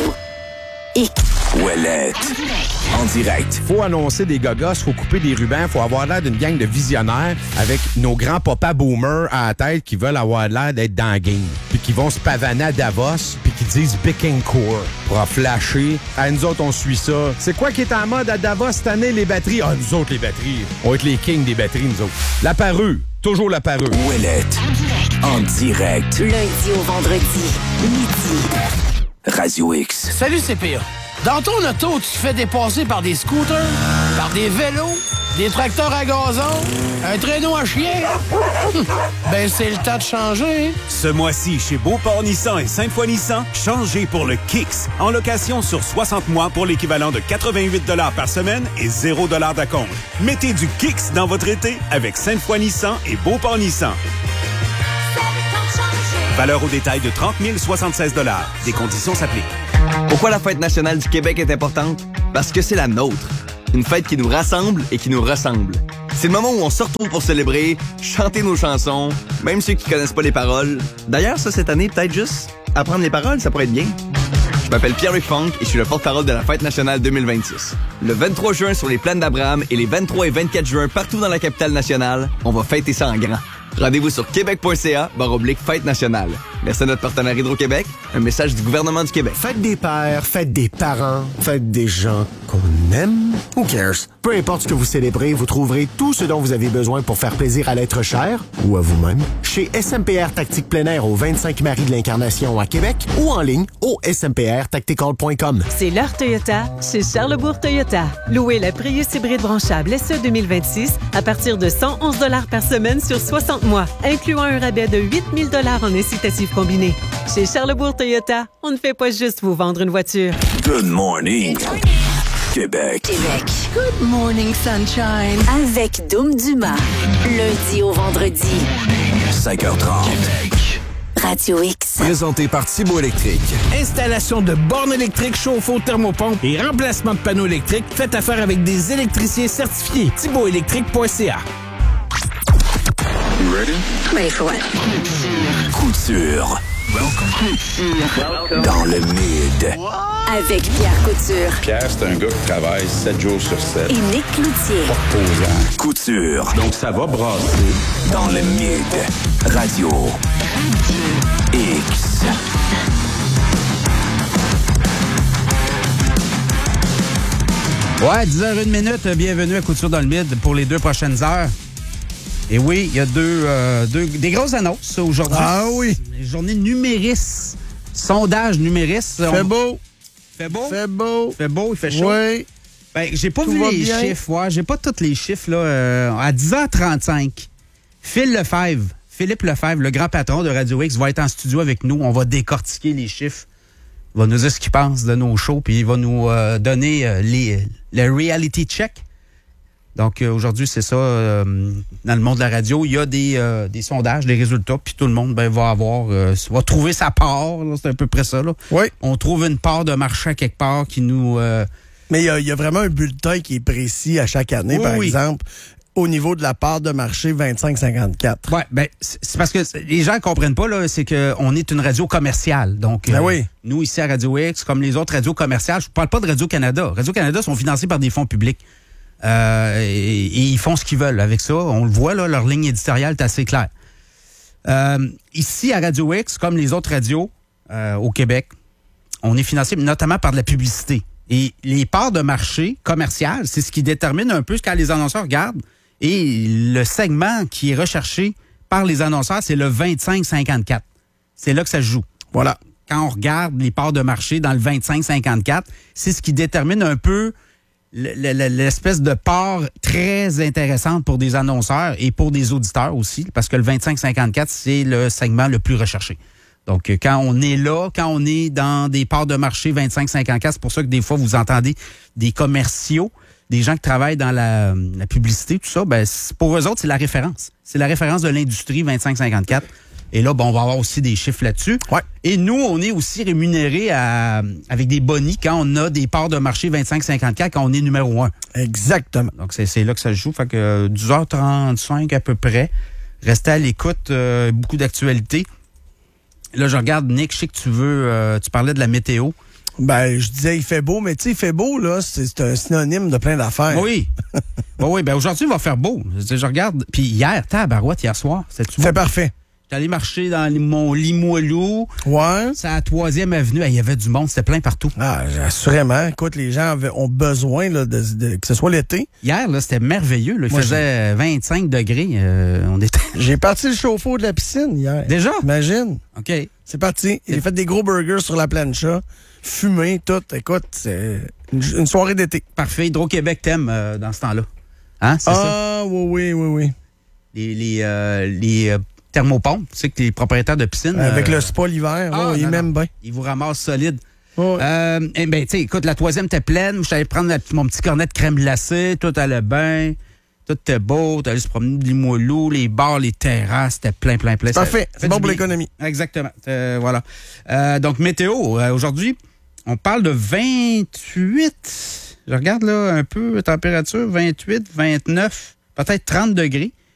X. Ouellette. En direct. Faut annoncer des gogos, faut couper des rubans, faut avoir l'air d'une gang de visionnaires avec nos grands papas boomers à la tête qui veulent avoir l'air d'être dans la game. Puis qui vont se pavaner à Davos, puis qui disent Bicking Core pour en flasher. À nous autres, on suit ça. C'est quoi qui est en mode à Davos cette année, les batteries? Ah, nous autres, les batteries. On va être les kings des batteries, nous autres. La parure. Toujours la parure. Ouellette. En direct. Lundi au vendredi. Midi. Radio X. Salut, c'est pire. Dans ton auto, tu te fais dépasser par des scooters, par des vélos, des tracteurs à gazon, un traîneau à chien. Ben, c'est le temps de changer. Ce mois-ci, chez Beauport Nissan et Sainte-Foy Nissan, changez pour le Kicks. En location sur soixante mois pour l'équivalent de quatre-vingt-huit dollars par semaine et zéro dollars d'acompte. Mettez du Kicks dans votre été avec Sainte-Foy Nissan et Beauport Nissan. Valeur au détail de trente mille soixante-seize dollars. Des conditions s'appliquent. Pourquoi la fête nationale du Québec est importante? Parce que c'est la nôtre. Une fête qui nous rassemble et qui nous ressemble. C'est le moment où on se retrouve pour célébrer, chanter nos chansons, même ceux qui connaissent pas les paroles. D'ailleurs, ça, cette année, peut-être juste apprendre les paroles, ça pourrait être bien. Je m'appelle Pierre-Luc Funk et je suis le porte-parole de la Fête nationale deux mille vingt-six. Le vingt-trois juin sur les plaines d'Abraham et les vingt-trois et vingt-quatre juin partout dans la capitale nationale, on va fêter ça en grand. Rendez-vous sur québec.ca barre oblique fête nationale. Merci à notre partenaire Hydro-Québec. Un message du gouvernement du Québec. Faites des pères, faites des parents, faites des gens qu'on aime. Who cares? Peu importe ce que vous célébrez, vous trouverez tout ce dont vous avez besoin pour faire plaisir à l'être cher ou à vous-même chez S M P R Tactique plein air au vingt-cinq Marie de l'Incarnation à Québec ou en ligne au s m p r tactical point com. C'est l'heure Toyota chez Charlesbourg Toyota. Louez la Prius hybride branchable S E deux mille vingt-six à partir de cent onze dollars par semaine sur soixante mois, incluant un rabais de huit mille dollars en incitatif combiné. Chez Charlesbourg Toyota, on ne fait pas juste vous vendre une voiture. Good morning, Québec. Québec. Good morning, sunshine. Avec Dom Dumas. Lundi au vendredi. cinq heures trente. Radio X. Présenté par Thibault Électrique. Installation de bornes électriques, chauffe-eau, thermopompe et remplacement de panneaux électriques. Faites affaire avec des électriciens certifiés. thibault électrique point c a. You ready? Ready for what? Couture. Welcome. Dans le mid. Avec Pierre Couture. Pierre, c'est un gars qui travaille sept jours sur sept. Et Nick Cloutier. Reposant. Couture. Donc, ça va brasser. Dans le mid. Radio. X. Ouais, dix heures une minute. Bienvenue à Couture dans le mid pour les deux prochaines heures. Et oui, il y a deux, euh, deux des grosses annonces aujourd'hui. Ah oui. Les journées numéris. Sondage numéris. Fait On... beau. Fait beau. Fait beau. Fait beau, il fait chaud. Oui. Ben, j'ai pas Tout vu va les bien. chiffres. Ouais, j'ai pas tous les chiffres. Là, euh, à dix heures trente-cinq, Phil Lefebvre, Philippe Lefebvre, le grand patron de Radio X, va être en studio avec nous. On va décortiquer les chiffres. Il va nous dire ce qu'il pense de nos shows, puis il va nous euh, donner euh, les, le reality check. Donc, euh, aujourd'hui, c'est ça. Euh, dans le monde de la radio, il y a des, euh, des sondages, des résultats, puis tout le monde ben, va avoir, euh, va trouver sa part. là, C'est à peu près ça. Là. Oui. On trouve une part de marché à quelque part qui nous... Euh, Mais il y, y a vraiment un bulletin qui est précis à chaque année, Oui, par oui. exemple, au niveau de la part de marché vingt-cinq cinquante-quatre. Oui, ben c'est c'est parce que les gens ne comprennent pas, là, c'est qu'on est une radio commerciale. Donc, Ben euh, oui. nous, ici à Radio X, comme les autres radios commerciales, je ne parle pas de Radio-Canada. Radio-Canada sont financés par des fonds publics. Euh, et, et ils font ce qu'ils veulent avec ça. On le voit, là, leur ligne éditoriale est assez claire. Euh, ici, à Radio X, comme les autres radios euh, au Québec, on est financé notamment par de la publicité. Et les parts de marché commerciales, c'est ce qui détermine un peu ce que les annonceurs regardent. Et le segment qui est recherché par les annonceurs, c'est le vingt-cinq cinquante-quatre. C'est là que ça se joue. Voilà. Quand on regarde les parts de marché dans le vingt-cinq cinquante-quatre, c'est ce qui détermine un peu l'espèce de part très intéressante pour des annonceurs et pour des auditeurs aussi, parce que le vingt-cinq cinquante-quatre, c'est le segment le plus recherché. Donc, quand on est là, quand on est dans des parts de marché vingt-cinq cinquante-quatre, c'est pour ça que des fois, vous entendez des commerciaux, des gens qui travaillent dans la, la publicité, tout ça, ben, pour eux autres, c'est la référence. C'est la référence de l'industrie vingt-cinq cinquante-quatre. Et là, bon, on va avoir aussi des chiffres là-dessus. Ouais. Et nous, on est aussi rémunérés à, avec des bonnies quand on a des parts de marché vingt-cinq cinquante-quatre, quand on est numéro un. Exactement. Donc, c'est, c'est là que ça se joue. Fait que euh, dix heures trente-cinq à peu près. Restez à l'écoute. Euh, beaucoup d'actualités. Là, je regarde, Nick, je sais que tu veux... Euh, tu parlais de la météo. Ben, je disais, il fait beau, mais tu sais, il fait beau, là, c'est, c'est un synonyme de plein d'affaires. Oui. bon, oui, ben aujourd'hui, il va faire beau. Je, je regarde. Puis hier, tabarouette, hier soir, c'était-tu C'est beau? parfait. J'étais allé marcher dans mon Limoilou. Ouais. C'est à la troisième avenue. Il y avait du monde. C'était plein partout. Ah, assurément. Écoute, les gens avaient, ont besoin là, de, de, que ce soit l'été. Hier, là, c'était merveilleux. Là. Il Moi, faisait vingt-cinq degrés. Euh, on était... J'ai parti le chauffe-eau de la piscine hier. Déjà? Imagine. OK. C'est parti. J'ai fait des gros burgers sur la plancha. fumée, tout. Écoute, c'est une, une soirée d'été. Parfait. Hydro-Québec t'aime euh, dans ce temps-là. Hein, c'est ah, ça? Ah, oui, oui, oui, oui. Les, les, euh, les euh, thermopompes, tu sais que les propriétaires de piscine... Avec euh, le spa l'hiver, ah, ouais, ils m'aiment bien. Ils vous ramassent solide. Ouais. Euh, eh ben, tu sais, écoute, la troisième était pleine. Je suis allé prendre la, mon petit cornet de crème glacée. Tout allait bien. Tout était beau. Tu allais se promener de Limoilou, les bars, les terrasses. C'était plein, plein, plein. Parfait. C'est bon pour l'économie. Exactement. Euh, voilà. Euh, donc, météo. Euh, aujourd'hui, on parle de vingt-huit. Je regarde là un peu la température. vingt-huit, vingt-neuf, peut-être trente degrés.